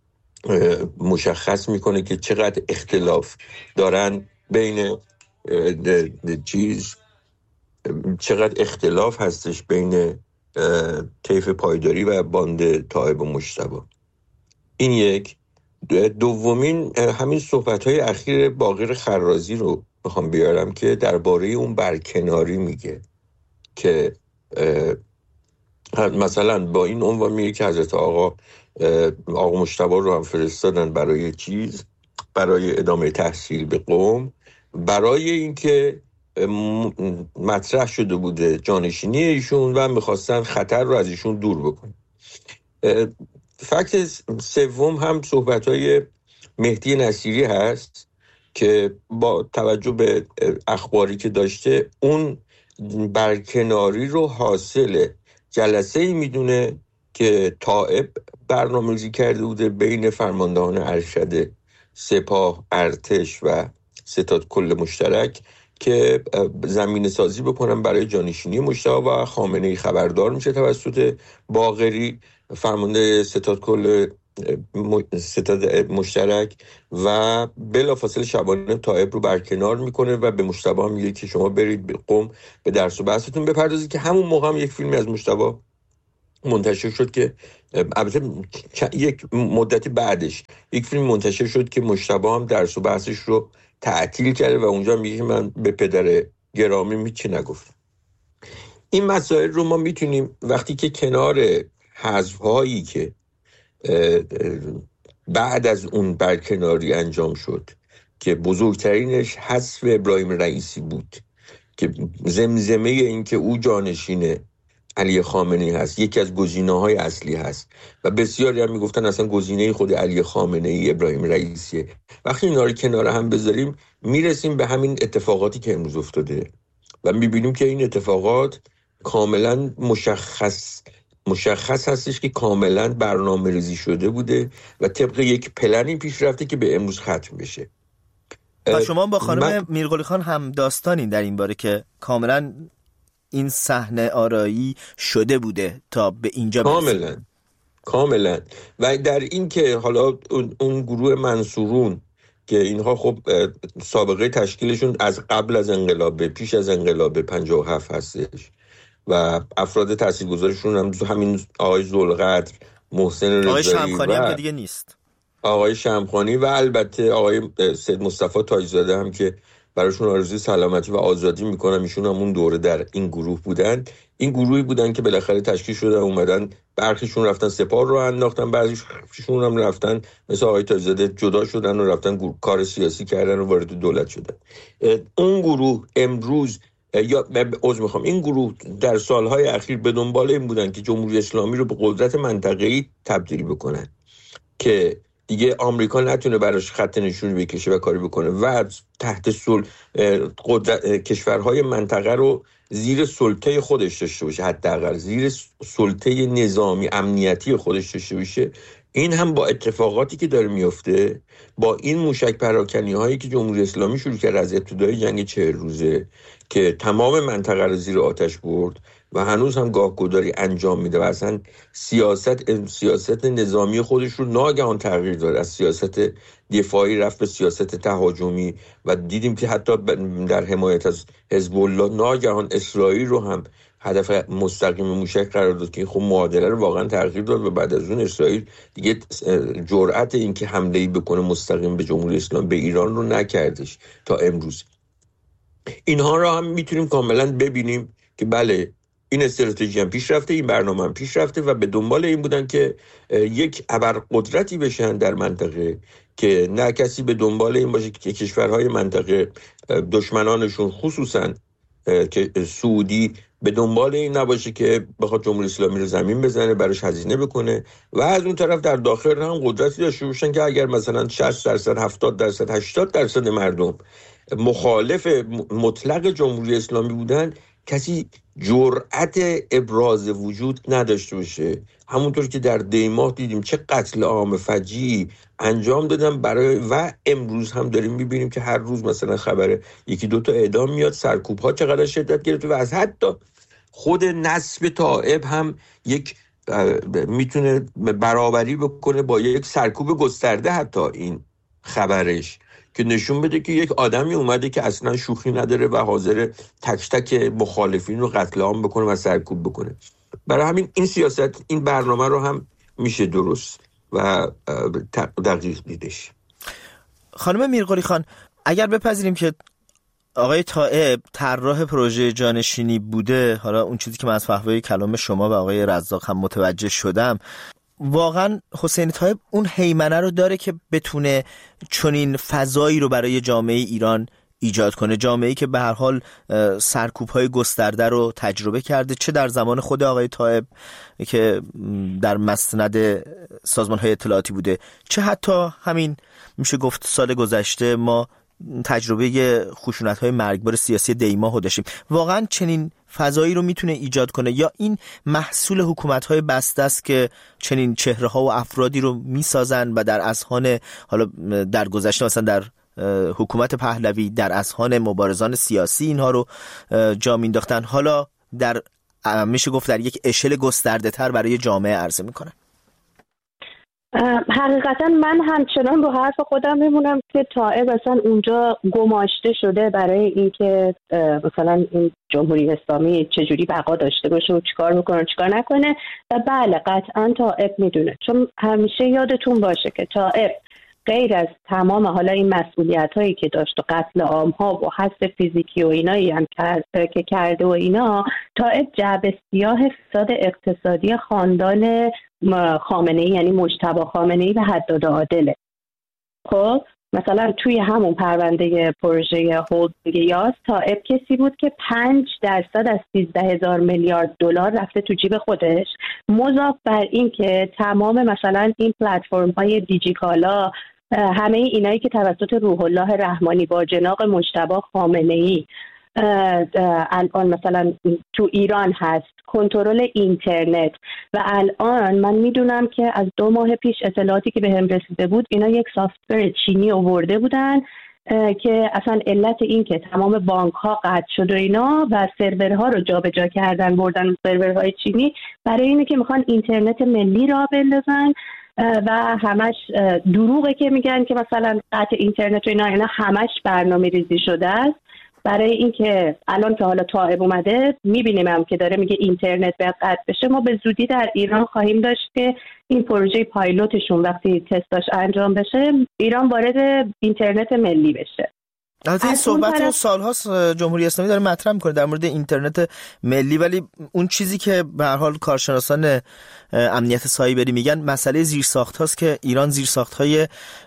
مشخص میکنه که چقدر اختلاف دارن بین چقدر اختلاف هستش بین طیف پایداری و باند طائب و مجتبی. این یک. دومین همین صحبت‌های اخیر باقر خرازی رو میخوام بیارم که درباره اون برکناری میگه که مثلا با این عنوان میگه که حضرت آقا مجتبی رو هم فرستادن برای ادامه تحصیل به قم، برای اینکه مطرح شده بوده جانشینی ایشون و میخواستن خطر رو از ایشون دور بکنن. فکت سوم هم صحبت‌های مهدی نصیری هست که با توجه به اخباری که داشته اون برکناری رو حاصل جلسه‌ای میدونه که طائب برنامه‌ریزی کرده بوده بین فرماندهان ارشد سپاه، ارتش و ستاد کل مشترک که زمینه سازی بکنن برای جانشینی مجتبی و خامنه‌ای خبردار میشه توسط باقری فرمانده ستاد کل ستاد مشترک و بلافاصله شبانه طائب رو برکنار میکنه و به مجتبی میگه که شما برید به قم به درس و بحثتون بپردازید. که همون موقع هم یک فیلمی از مجتبی منتشر شد که البته یک مدتی بعدش یک فیلم منتشر شد که مجتبی هم درس و بحثش رو تعطیل کرده و اونجا میگه که من به پدر گرامی هیچی نگفتم. این مسائل رو ما میتونیم وقتی که کنار حذف‌هایی که بعد از اون برکناری انجام شد که بزرگترینش حذف ابراهیم رئیسی بود که زمزمه این که او جانشین علی خامنه‌ای هست یکی از گزینه‌های اصلی هست و بسیاری هم میگفتن اصلا گزینه خود علی خامنه‌ای ابراهیم رئیسیه. وقتی اینا رو کنار هم بذاریم میرسیم به همین اتفاقاتی که امروز افتاده و میبینیم که این اتفاقات کاملا مشخص هستش که کاملا برنامه ریزی شده بوده و طبق یک پلنی پیش رفته که به امروز ختم بشه. و شما با خانم میرقلی خان هم داستانی در این باره که کاملا این صحنه آرایی شده بوده تا به اینجا برسه. کاملا و در این که حالا اون گروه منصورون که اینها خب سابقه تشکیلشون از قبل از انقلاب پیش از انقلاب 57 هستش و افراد تاثیرگذارشون هم همین آقای ذوالقدر، محسن رضایی، آقای شمخانی هم که دیگه نیست، آقای شمخانی و البته آقای سید مصطفی تاج‌زاده هم که براشون آرزوی سلامتی و آزادی میکنم. ایشون هم اون دوره در این گروه بودن. این گروهی بودن که بالاخره تشکیل شدن اومدن، برخیشون رفتن سپاه رو انداختن، بعضیشون هم رفتن مثل آقای تاج‌زاده جدا شدن و رفتن کار سیاسی کردن و وارد دولت شدن. اون گروه امروز این گروه در سالهای اخیر به دنبال این بودن که جمهوری اسلامی رو به قدرت منطقه‌ای تبدیل بکنن که دیگه آمریکا نتونه براش خط نشونی بکشه و کاری بکنه و تحت کشورهای منطقه رو زیر سلطه خودش داشته باشه، حداقل زیر سلطه نظامی امنیتی خودش داشته باشه. این هم با اتفاقاتی که داره میفته، با این موشک پراکنی هایی که جمهوری اسلامی شروع کرد از ابتدای جنگ 40 روزه که تمام منطقه رو زیر آتش برد و هنوز هم گاهگداری انجام میده و اصلا سیاست نظامی خودش رو ناگهان تغییر داد، از سیاست دفاعی رفت به سیاست تهاجمی و دیدیم که حتی در حمایت از حزب الله ناگهان اسرائیل رو هم هدف مستقیم موشک قرار داد که خب معادله رو واقعا تغییر داد و بعد از اون اسرائیل دیگه جرأت این که حمله‌ای بکنه مستقیم به جمهوری اسلامی به ایران رو نکردش تا امروز. اینها رو هم میتونیم کاملا ببینیم که بله این استراتژی هم پیش رفته، این برنامه هم پیش رفته و به دنبال این بودن که یک ابرقدرتی بشن در منطقه که نه کسی به دنبال این باشه که کشورهای منطقه دشمنانشون خصوصا که سعودی به دنبال این نباشه که بخواد جمهوری اسلامی رو زمین بزنه، براش هزینه بکنه و از اون طرف در داخل هم قدرتی داشته باشن که اگر مثلا 60%، 70%، 80% مردم مخالف مطلق جمهوری اسلامی بودن، کسی جرأت ابراز وجود نداشته باشه. همونطور که در دیماه دیدیم چه قتل عام فجیعی انجام دادن برای و امروز هم داریم میبینیم که هر روز مثلا خبر یکی دوتا اعدام میاد، سرکوب ها چقدر شدت گرفته و از حتی خود نسب طائب هم یک میتونه برابری بکنه با یک سرکوب گسترده، حتی این خبرش که نشون بده که یک آدمی اومده که اصلا شوخی نداره و حاضر تک تک مخالفین رو قتل عام بکنه و سرکوب بکنه. برای همین این سیاست، این برنامه رو هم میشه درست و دقیق دیدش. خانم میرقلی خان، اگر بپذیریم که آقای طائب طراح پروژه جانشینی بوده، حالا اون چیزی که من از فحوای کلام شما و آقای رزاق هم متوجه شدم، واقعا حسین طائب اون هیمنه رو داره که بتونه چنین فضایی رو برای جامعه ایران ایجاد کنه، جامعه‌ای که به هر حال سرکوب‌های گسترده رو تجربه کرده، چه در زمان خود آقای طائب که در مسند سازمان‌های اطلاعاتی بوده، چه حتی همین میشه گفت سال گذشته ما تجربه خشونت‌های مرگبار سیاسی دیماه رو داشتیم. واقعا چنین فضایی رو میتونه ایجاد کنه یا این محصول حکومت‌های بسته است که چنین چهره‌ها و افرادی رو میسازن و در اذهان، حالا در گذشته مثلا در حکومت پهلوی در اذهان مبارزان سیاسی اینها رو جا مینداختن، حالا در میشه گفت در یک اشل گسترده تر برای جامعه عرضه میکنن. حقیقتا من همچنان با حرف خودم میمونم که طائب اصلا اونجا گماشته شده برای اینکه مثلا این جمهوری اسلامی چجوری بقا داشته باشه و چیکار بکنه چیکار نکنه. و بله قطعا طائب میدونه، چون همیشه یادتون باشه که طائب غیر از تمام حالا این مسئولیت هایی که داشت و قتل عام ها و حذف فیزیکی و اینایی هم که کرده و اینا، طائب جعبه سیاه فساد اقتصادی خاندان خامنه‌ای یعنی مجتبی خامنه‌ای به حداد عادله. خب مثلا توی همون پرونده پروژه هولدینگ یاس، طائب کسی بود که 5% از 13,000 میلیارد دلار رفته تو جیب خودش، مضاف بر این که تمام مثلا این پلتفرم های دیجیکالا، همه اینایی که توسط روح الله رحمانی با جناق مجتبی خامنه‌ای الان مثلا تو ایران هست، کنترل اینترنت. و الان من میدونم که از 2 ماه پیش اطلاعاتی که بهم رسیده بود، اینا یک سافتور چینی آورده بودن که اصلا علت این که تمام بانک ها قطع شد و اینا و سرورها رو جابجا کردن بردن سرورهای چینی، برای اینه که میخوان اینترنت ملی را بندازن و همش دروغه که میگن که مثلا قطع اینترنت و اینا همش برنامه ریزی شده است برای اینکه الان که حالا طائب اومده میبینیم هم که داره میگه اینترنت باید قطع بشه. ما به زودی در ایران خواهیم داشت که این پروژه پایلوتشون وقتی تستاش انجام بشه ایران وارد اینترنت ملی بشه. البته این صحبت رو سال‌هاست جمهوری اسلامی داره مطرح میکنه در مورد اینترنت ملی، ولی اون چیزی که به هر حال کارشناسان امنیت سایبری میگن مسئله زیرساخت هاست که ایران زیرساخت‌های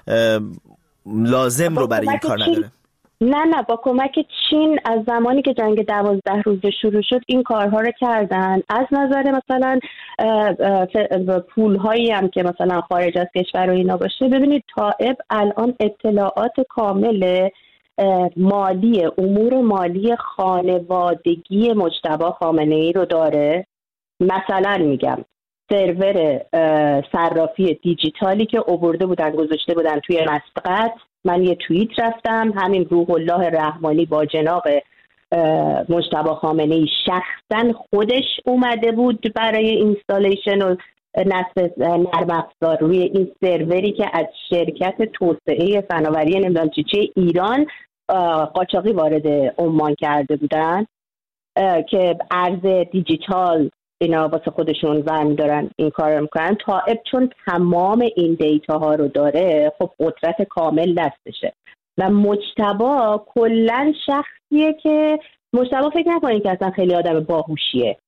لازم رو برای این کار نداره. نه با کمک چین از زمانی که جنگ 12 روزه شروع شد این کارها رو کردن. از نظر مثلا پول‌هایی هم که مثلا خارج از کشور و اینا باشه، ببینید طائب الان اطلاعات کامل مالی امور مالی خانوادگی مجتبی خامنه‌ای رو داره. مثلا میگم سرور صرافی دیجیتالی که آورده بودن گذاشته بودن توی مسقط، من یه توییت رفتم، همین روح الله رحمانی با جناب مجتبی خامنه‌ای شخصا خودش اومده بود برای اینستالیشن و نصب نرم افزار روی این سروری که از شرکت توسعه فناوری نمیدونم چی ایران قاچاقی وارد عمان کرده بودن که ارز دیجیتال اینا واسه خودشون ورمی دارن این کار رو میکنن. طائب چون تمام این دیتا ها رو داره، خب قدرت کامل دستشه. و مجتبی کلن شخصیه که مجتبی فکر نکنید که اصلا خیلی آدم باهوشیه،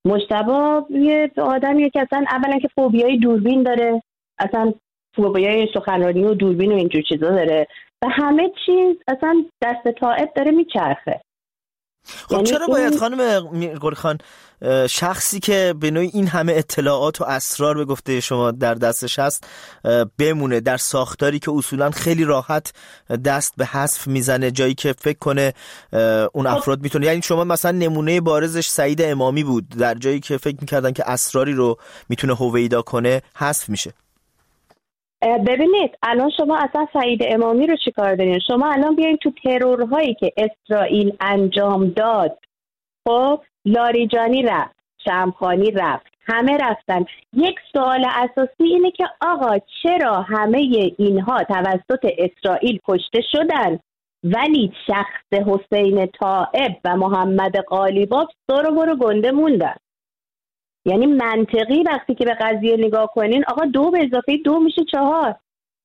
مجتبی یه آدمیه که اصلا اولا که فوبیای دوربین داره، اصلا فوبیای سخنرانی و دوربین و اینجور چیزا داره و همه چیز اصلا دست طائب داره میچرخه. خب چرا باید خانم میرقلی خان شخصی که به نوعی این همه اطلاعات و اسرار به گفته شما در دستش هست بمونه در ساختاری که اصولا خیلی راحت دست به حذف میزنه، جایی که فکر کنه اون افراد میتونه، یعنی شما مثلا نمونه بارزش سعید امامی بود، در جایی که فکر میکردن که اسراری رو میتونه هویدا کنه حذف میشه. ببینید الان شما اصلا سعید امامی رو چیکار دارین؟ شما الان بیاین تو ترورهایی که اسرائیل انجام داد، خب لاریجانی رفت، شمخانی رفت، همه رفتن. یک سوال اساسی اینه که آقا چرا همه اینها توسط اسرائیل کشته شدن ولی شخص حسین طائب و محمد قالیباف برو گنده موندن؟ یعنی منطقی وقتی که به قضیه نگاه کنین آقا 2 به اضافه 2 میشه 4.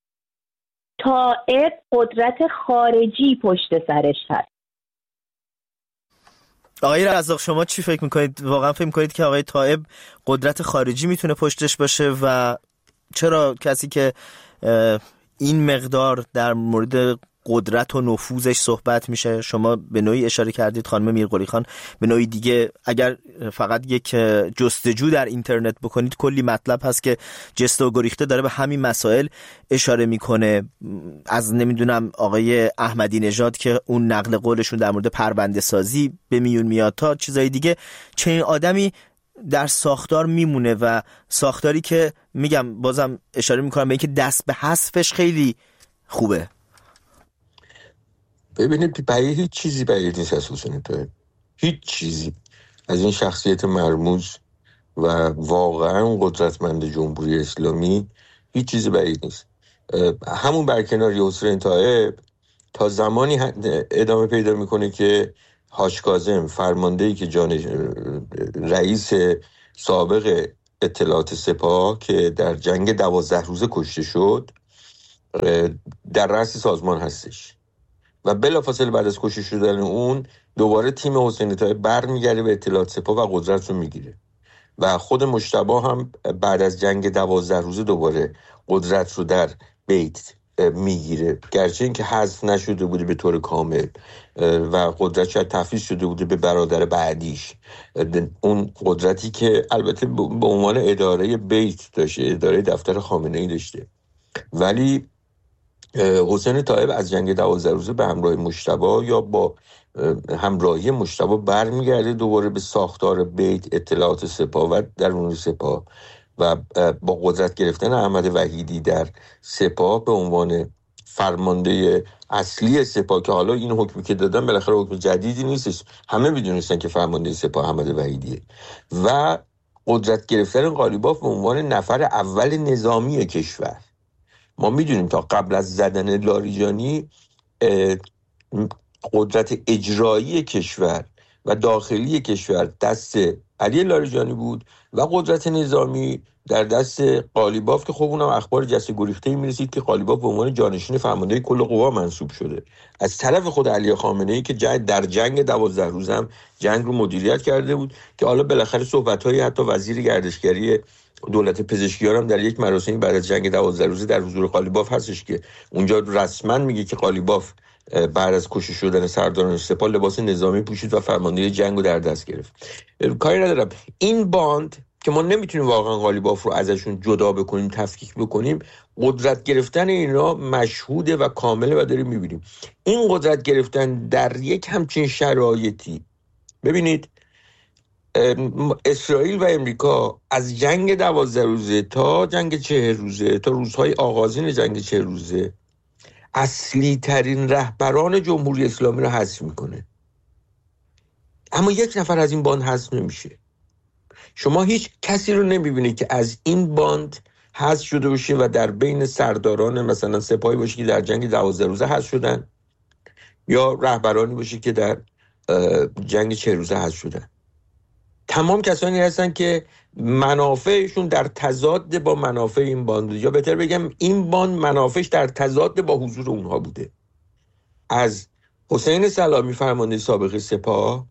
طائب قدرت خارجی پشت سرش هست. آقای رزاق شما چی فکر میکنید؟ واقعا فکر میکنید که آقای طائب قدرت خارجی میتونه پشتش باشه و چرا کسی که این مقدار در مورد قدرت و نفوذش صحبت میشه، شما به نوعی اشاره کردید خانم میرقلی خان، به نوعی دیگه اگر فقط یک جستجو در اینترنت بکنید کلی مطلب هست که جسته و گریخته داره به همین مسائل اشاره میکنه، از نمیدونم آقای احمدی نژاد که اون نقل قولشون در مورد پرونده سازی به میون میاد تا چیزای دیگه. چنین آدمی در ساختار میمونه و ساختاری که میگم بازم اشاره میکنم به اینکه دست به حذفش خیلی خوبه. ببینید برای هیچ چیزی بعید نیست از حسین طائب، هیچ چیزی از این شخصیت مرموز و واقعا قدرتمند جمهوری اسلامی هیچ چیزی بعید نیست. همون برکناری حسین طائب تا زمانی ادامه پیدا میکنه که حاج کاظم فرماندهی که رئیس سابق اطلاعات سپاه که در جنگ 12 روزه کشته شد در رأس سازمان هستش و بلافاصله بعد از کشته شدن اون دوباره تیم حسین طائب برمیگرده به اطلاعات سپاه و قدرت رو میگیره و خود مجتبی هم بعد از جنگ 12 روزه دوباره قدرت رو در بیت میگیره، گرچه اینکه حذف نشده بوده به طور کامل و قدرت شاید تفویض شده بوده به برادر بعدیش، اون قدرتی که البته به عنوان اداره بیت داشته، اداره دفتر خامنه‌ای داشته، ولی حسین طائب از جنگ 12 روزه به همراه مجتبی یا با همراهی مجتبی برمیگرده دوباره به ساختار بیت، اطلاعات سپاه و درون سپاه و با قدرت گرفتن احمد وحیدی در سپاه به عنوان فرمانده اصلی سپاه که حالا این حکمی که دادن بالاخره حکم جدیدی نیستش، همه میدونستن که فرمانده سپاه احمد وحیدیه و قدرت گرفتن قالیباف به عنوان نفر اول نظامی کشور. ما میدونیم تا قبل از زدن لاریجانی قدرت اجرایی کشور و داخلی کشور دست علی لاریجانی بود و قدرت نظامی در دست قالیباف که خب اونم اخبار جسته گریخته‌ای میرسید که قالیباف به عنوان جانشین فرمانده کل قوا منصوب شده از طرف خود علی خامنه‌ای که در جنگ 12 روز هم جنگ رو مدیریت کرده بود که حالا بالاخره صحبت‌های حتی وزیر گردشگری دولت پزشکیان هم در یک مراسمی بعد از جنگ 12 روزه در حضور قالیباف هستش که اونجا رسما میگه که قالیباف بعد از کشته شدن سرداران سپاه لباس نظامی پوشید و فرماندهی جنگو در دست گرفت. کاری ندارم این باند که ما نمیتونیم واقعا قالیباف رو ازشون جدا بکنیم، تفکیک بکنیم، قدرت گرفتن اینا مشهوده و کامله و داریم میبینیم این قدرت گرفتن در یک همچین شرایطی. ببینید اسرائیل و امریکا از جنگ 12 روزه تا جنگ 40 روزه تا روزهای آغازین جنگ 40 روزه اصلی ترین رهبران جمهوری اسلامی رو حذف میکنه، اما یک نفر از این باند حذف نمیشه. شما هیچ کسی رو نمیبینید که از این باند حذف شده باشه و در بین سرداران مثلا سپاهی باشه که در جنگ 12 روزه حذف شدن یا رهبرانی باشه که در جنگ 40 روزه حذف شدن. تمام کسانی هستن که منافعشون در تضاد با منافع این باند، یا بهتر بگم این باند منافعش در تضاد با حضور اونها بوده. از حسین سلامی فرمانده سابق سپاه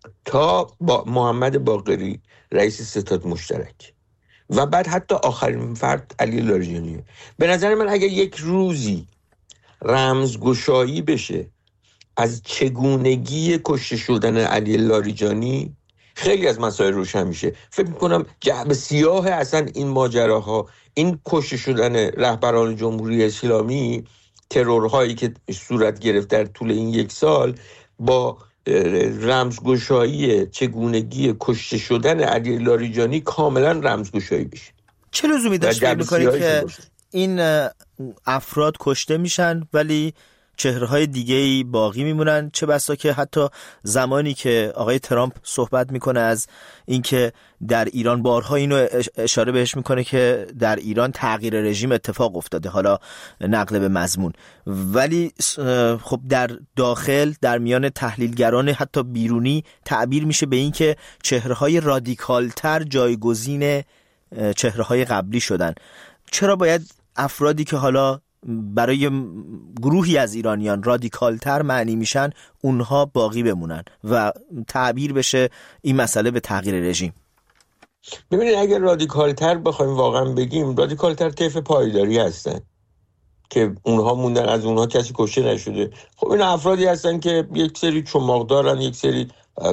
تا با محمد باقری رئیس ستاد مشترک و بعد حتی آخرین فرد علی لاریجانیه. به نظر من اگر یک روزی رمزگشایی بشه از چگونگی کشته شدن علی لاریجانی، خیلی از مسائل روشن میشه. فکر میکنم جعبه سیاه اصلا این ماجراها، این کشته شدن رهبران جمهوری اسلامی، ترورهایی که صورت گرفت در طول این 1 سال، با رمزگشایی چگونگی کشته شدن علی لاریجانی کاملا رمزگشایی بشه. چه لزومی داشت فکر میکنید که این افراد کشته میشن ولی چهره‌های دیگه‌ای باقی میمونن؟ چه بسا که حتی زمانی که آقای ترامپ صحبت میکنه از اینکه در ایران، بارها اینو اشاره بهش میکنه که در ایران تغییر رژیم اتفاق افتاده، حالا نقل به مضمون، ولی خب در داخل در میان تحلیلگران حتی بیرونی تعبیر میشه به این که چهره‌های رادیکالتر جایگزین چهره‌های قبلی شدن. چرا باید افرادی که حالا برای گروهی از ایرانیان رادیکالتر معنی میشن اونها باقی بمونن و تعبیر بشه این مسئله به تغییر رژیم؟ ببینید اگر رادیکالتر بخوایم واقعا بگیم، رادیکالتر طیف پایداری هستن که اونها موندن، از اونها کسی کشته نشده. خب این افرادی هستن که یک سری چماق دارن، یک سری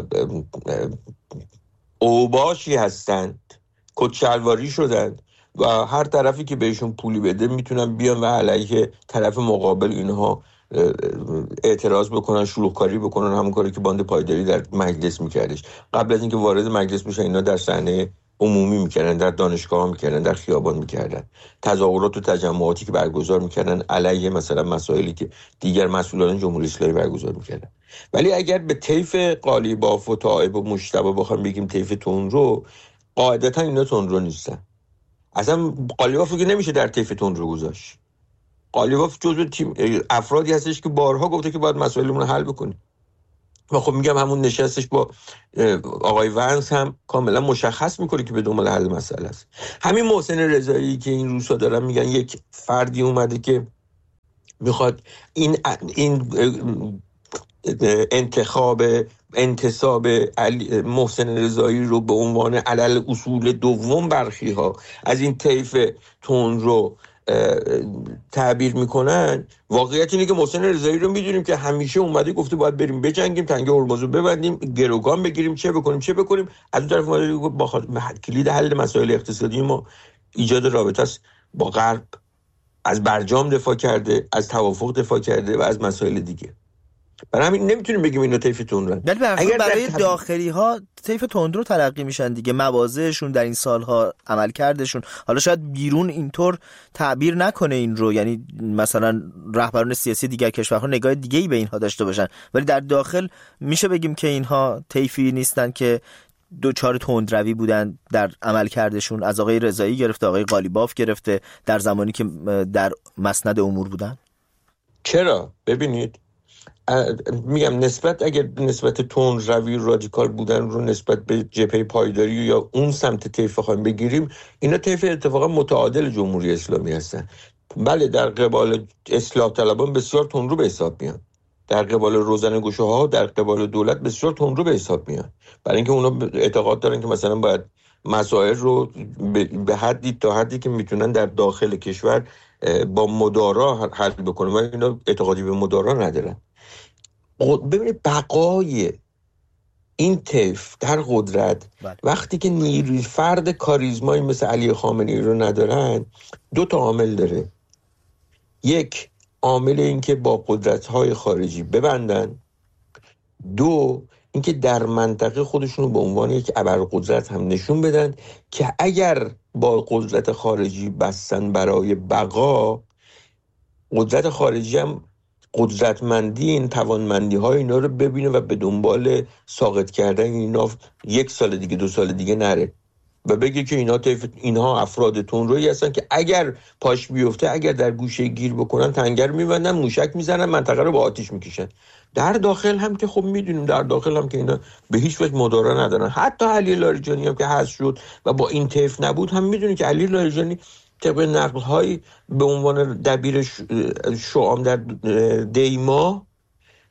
اوباشی هستند، کتشلواری شدند و هر طرفی که بهشون پولی بده میتونن بیان و علیه طرف مقابل اینها اعتراض بکنن، شلوغکاری بکنن، همون کاری که باند پایداری در مجلس میکردش. قبل از اینکه وارد مجلس بشن اینا در صحنه عمومی میکردن، در دانشگاه میکردن، در خیابان میکردن، تظاهرات و تجمعاتی که برگزار میکردن علیه مثلا مسائلی که دیگر مسئولان جمهوری اسلامی برگزار میکردن. ولی اگر به طیف قالیباف و طائب و مجتبی بخوام بگیم طیف تندرو، قاعدتا اینا تندرو نیستن. اصلا قالیباف که نمیشه در طیف تندرو گذاشت. قالیباف جزو تیم افرادی هستش که بارها گفته که باید مسائلمون رو حل بکنیم و خب میگم همون نشستش با آقای ونس هم کاملا مشخص میکنه که به دنبال حل مسئله است. همین محسن رضایی که این روزها دارن میگن یک فردی اومده که میخواد این انتصاب محسن رضایی رو به عنوان علل اصول دوم برخی ها از این طیف تون رو تعبیر میکنن. واقعیت اینه که محسن رضایی رو میدونیم که همیشه اومده گفته باید بریم بجنگیم، تنگه هرمز رو ببندیم، گروگان بگیریم، چه بکنیم. از اون طرف اومده با کلید حل مسائل اقتصادی ما ایجاد رابطه است با غرب، از برجام دفاع کرده، از توافق دفاع کرده و از مسائل دیگه. برای همین نمیتونیم بگیم اینا طیف تندرو. اگر برای داخلی ها طیف تندرو تلقی میشن دیگه، مواضعشون در این سالها، عمل کردشون. حالا شاید بیرون اینطور تعبیر نکنه این رو، یعنی مثلا رهبران سیاسی دیگر کشورها نگاه دیگه‌ای به اینها داشته باشن، ولی در داخل میشه بگیم که اینها طیفی نیستن که دوچار تندروی بودن در عمل کردشون، از آقای رضایی گرفته، آقای قالیباف گرفته، در زمانی که در مسند امور بودن. چرا؟ ببینید میگم اگر نسبت تندروی رادیکال بودن رو نسبت به جبهه پایداری یا اون سمت طیف خواهیم بگیریم، اینا طیف اتفاقا متعادل جمهوری اسلامی هستن. بله در قبال اصلاح طلبان بسیار تندرو به حساب میان، در قبال روزنه‌گشاها، در قبال دولت بسیار تندرو به حساب میان، برای اینکه اونا اعتقاد دارن که مثلا باید مسائل رو به حدی که میتونن در داخل کشور با مدارا حل بکنن و اینا اعتقادی به مدارا ندارن. ببینید بقای این طیف در قدرت وقتی که نیروی فرد کاریزمایی مثل علی خامنه‌ای رو ندارن، 2 تا عامل داره. یک، عامل این که با قدرت‌های خارجی ببندن. 2، اینکه در منطقه خودشون رو به عنوان یک ابرقدرت هم نشون بدن که اگر با قدرت خارجی بستن برای بقا، قدرت خارجی هم قدرتمندی این توانمندی های اینا رو ببینه و به دنبال ساقط کردن اینا 1 سال دیگه 2 سال دیگه نره و بگه که اینها افراد تندرویی هستن که اگر پاش بیفته، اگر در گوشه گیر بکنن، تنگر میبندن، موشک میزنن، منطقه رو با آتش میکشن. در داخل هم که خب میدونیم در داخل هم که اینا به هیچ وجه مدارا ندارن. حتی علی لاریجانی هم که حذف شد و با این طیف نبود، هم میدونیم که علی لاریجانی طبق نقل‌های به عنوان دبیر شعام در دیما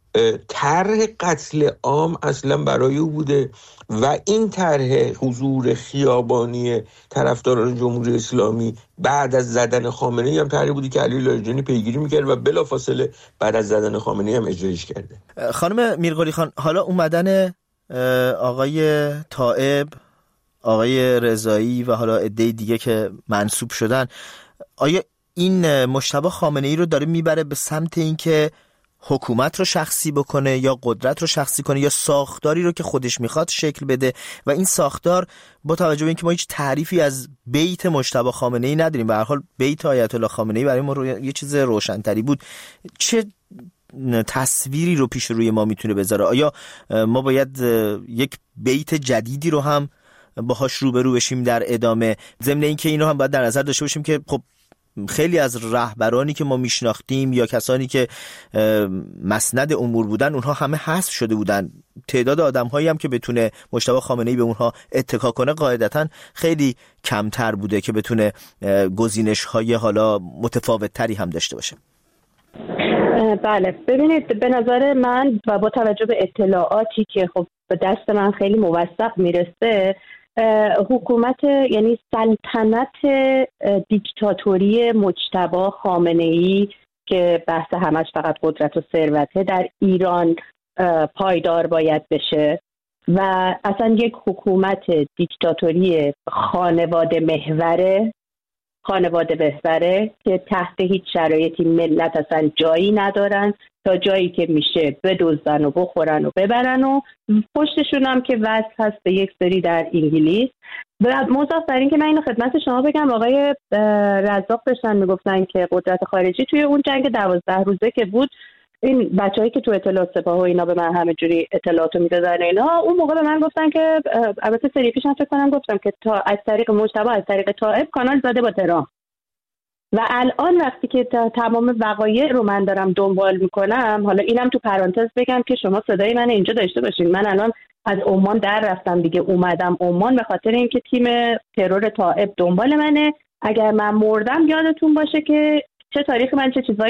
طرح قتل عام اصلا برای او بوده و این طرح حضور خیابانی طرفداران جمهوری اسلامی بعد از زدن خامنه‌ای هم طرحی بودی که علی لاریجانی پیگیری میکرد و بلافاصله بعد از زدن خامنه‌ای هم اجرایش کرده. خانم میرقلی خان، حالا اومدن آقای طائب، آقای رضایی و حالا عده دیگه که منصوب شدن، آیا این مجتبی خامنه‌ای رو داره میبره به سمت اینکه حکومت رو شخصی بکنه یا قدرت رو شخصی کنه یا ساختاری رو که خودش میخواد شکل بده و این ساختار با توجه به اینکه ما هیچ تعریفی از بیت مجتبی خامنه‌ای نداریم، به هر حال بیت آیت الله خامنه‌ای برای ما یه چیز روشن‌تری بود، چه تصویری رو پیش روی ما میتونه بذاره؟ آیا ما باید یک بیت جدیدی رو هم باهاش روبرو بشیم در ادامه؟ ضمن اینکه اینو هم باید در نظر داشته باشیم که خب خیلی از رهبرانی که ما میشناختیم یا کسانی که مسند امور بودن اونها همه حذف شده بودن. تعداد آدم‌هایی هم که بتونه مجتبی خامنه‌ای به اونها اتکا کنه قاعدتاً خیلی کمتر بوده که بتونه گزینش‌های حالا متفاوت‌تری هم داشته باشه. بله، ببینید به نظر من و با توجه به اطلاعاتی که خب به دست من خیلی موثق میرسه، حکومت یعنی سلطنت دیکتاتوری مجتبی خامنه‌ای که بحث همش فقط قدرت و ثروته در ایران پایدار باید بشه و اصلا یک حکومت دیکتاتوری خانواده محوره که تحت هیچ شرایطی ملت اصلا جایی ندارن، تا جایی که میشه بدزدن و بخورن و ببرن و پشتشون هم که وصل هست به یک سری در انگلیس. و مضاف بر این که من اینو خدمت شما بگم، آقای رزاق داشتن میگفتن که قدرت خارجی توی اون جنگ 12 روزه که بود، این بچه‌ای که تو اطلاعات سپاه و اینا به من همه جوری اطلاعاتو میدادن اینا، اون موقع به من گفتن که البته سری پیش فکر کنم گفتم که تا از طریق مجتبی از طریق طائب کانال زده با تهران. و الان وقتی که تمام وقایع رو من دارم دنبال میکنم، حالا اینم تو پرانتز بگم که شما صدای من اینجا داشته باشین، من الان از عمان در رفتم دیگه، اومدم عمان به خاطر اینکه تیم ترور طائب دنبال منه. اگر من مردم یادتون باشه که چه تاریخی من چه چیزایی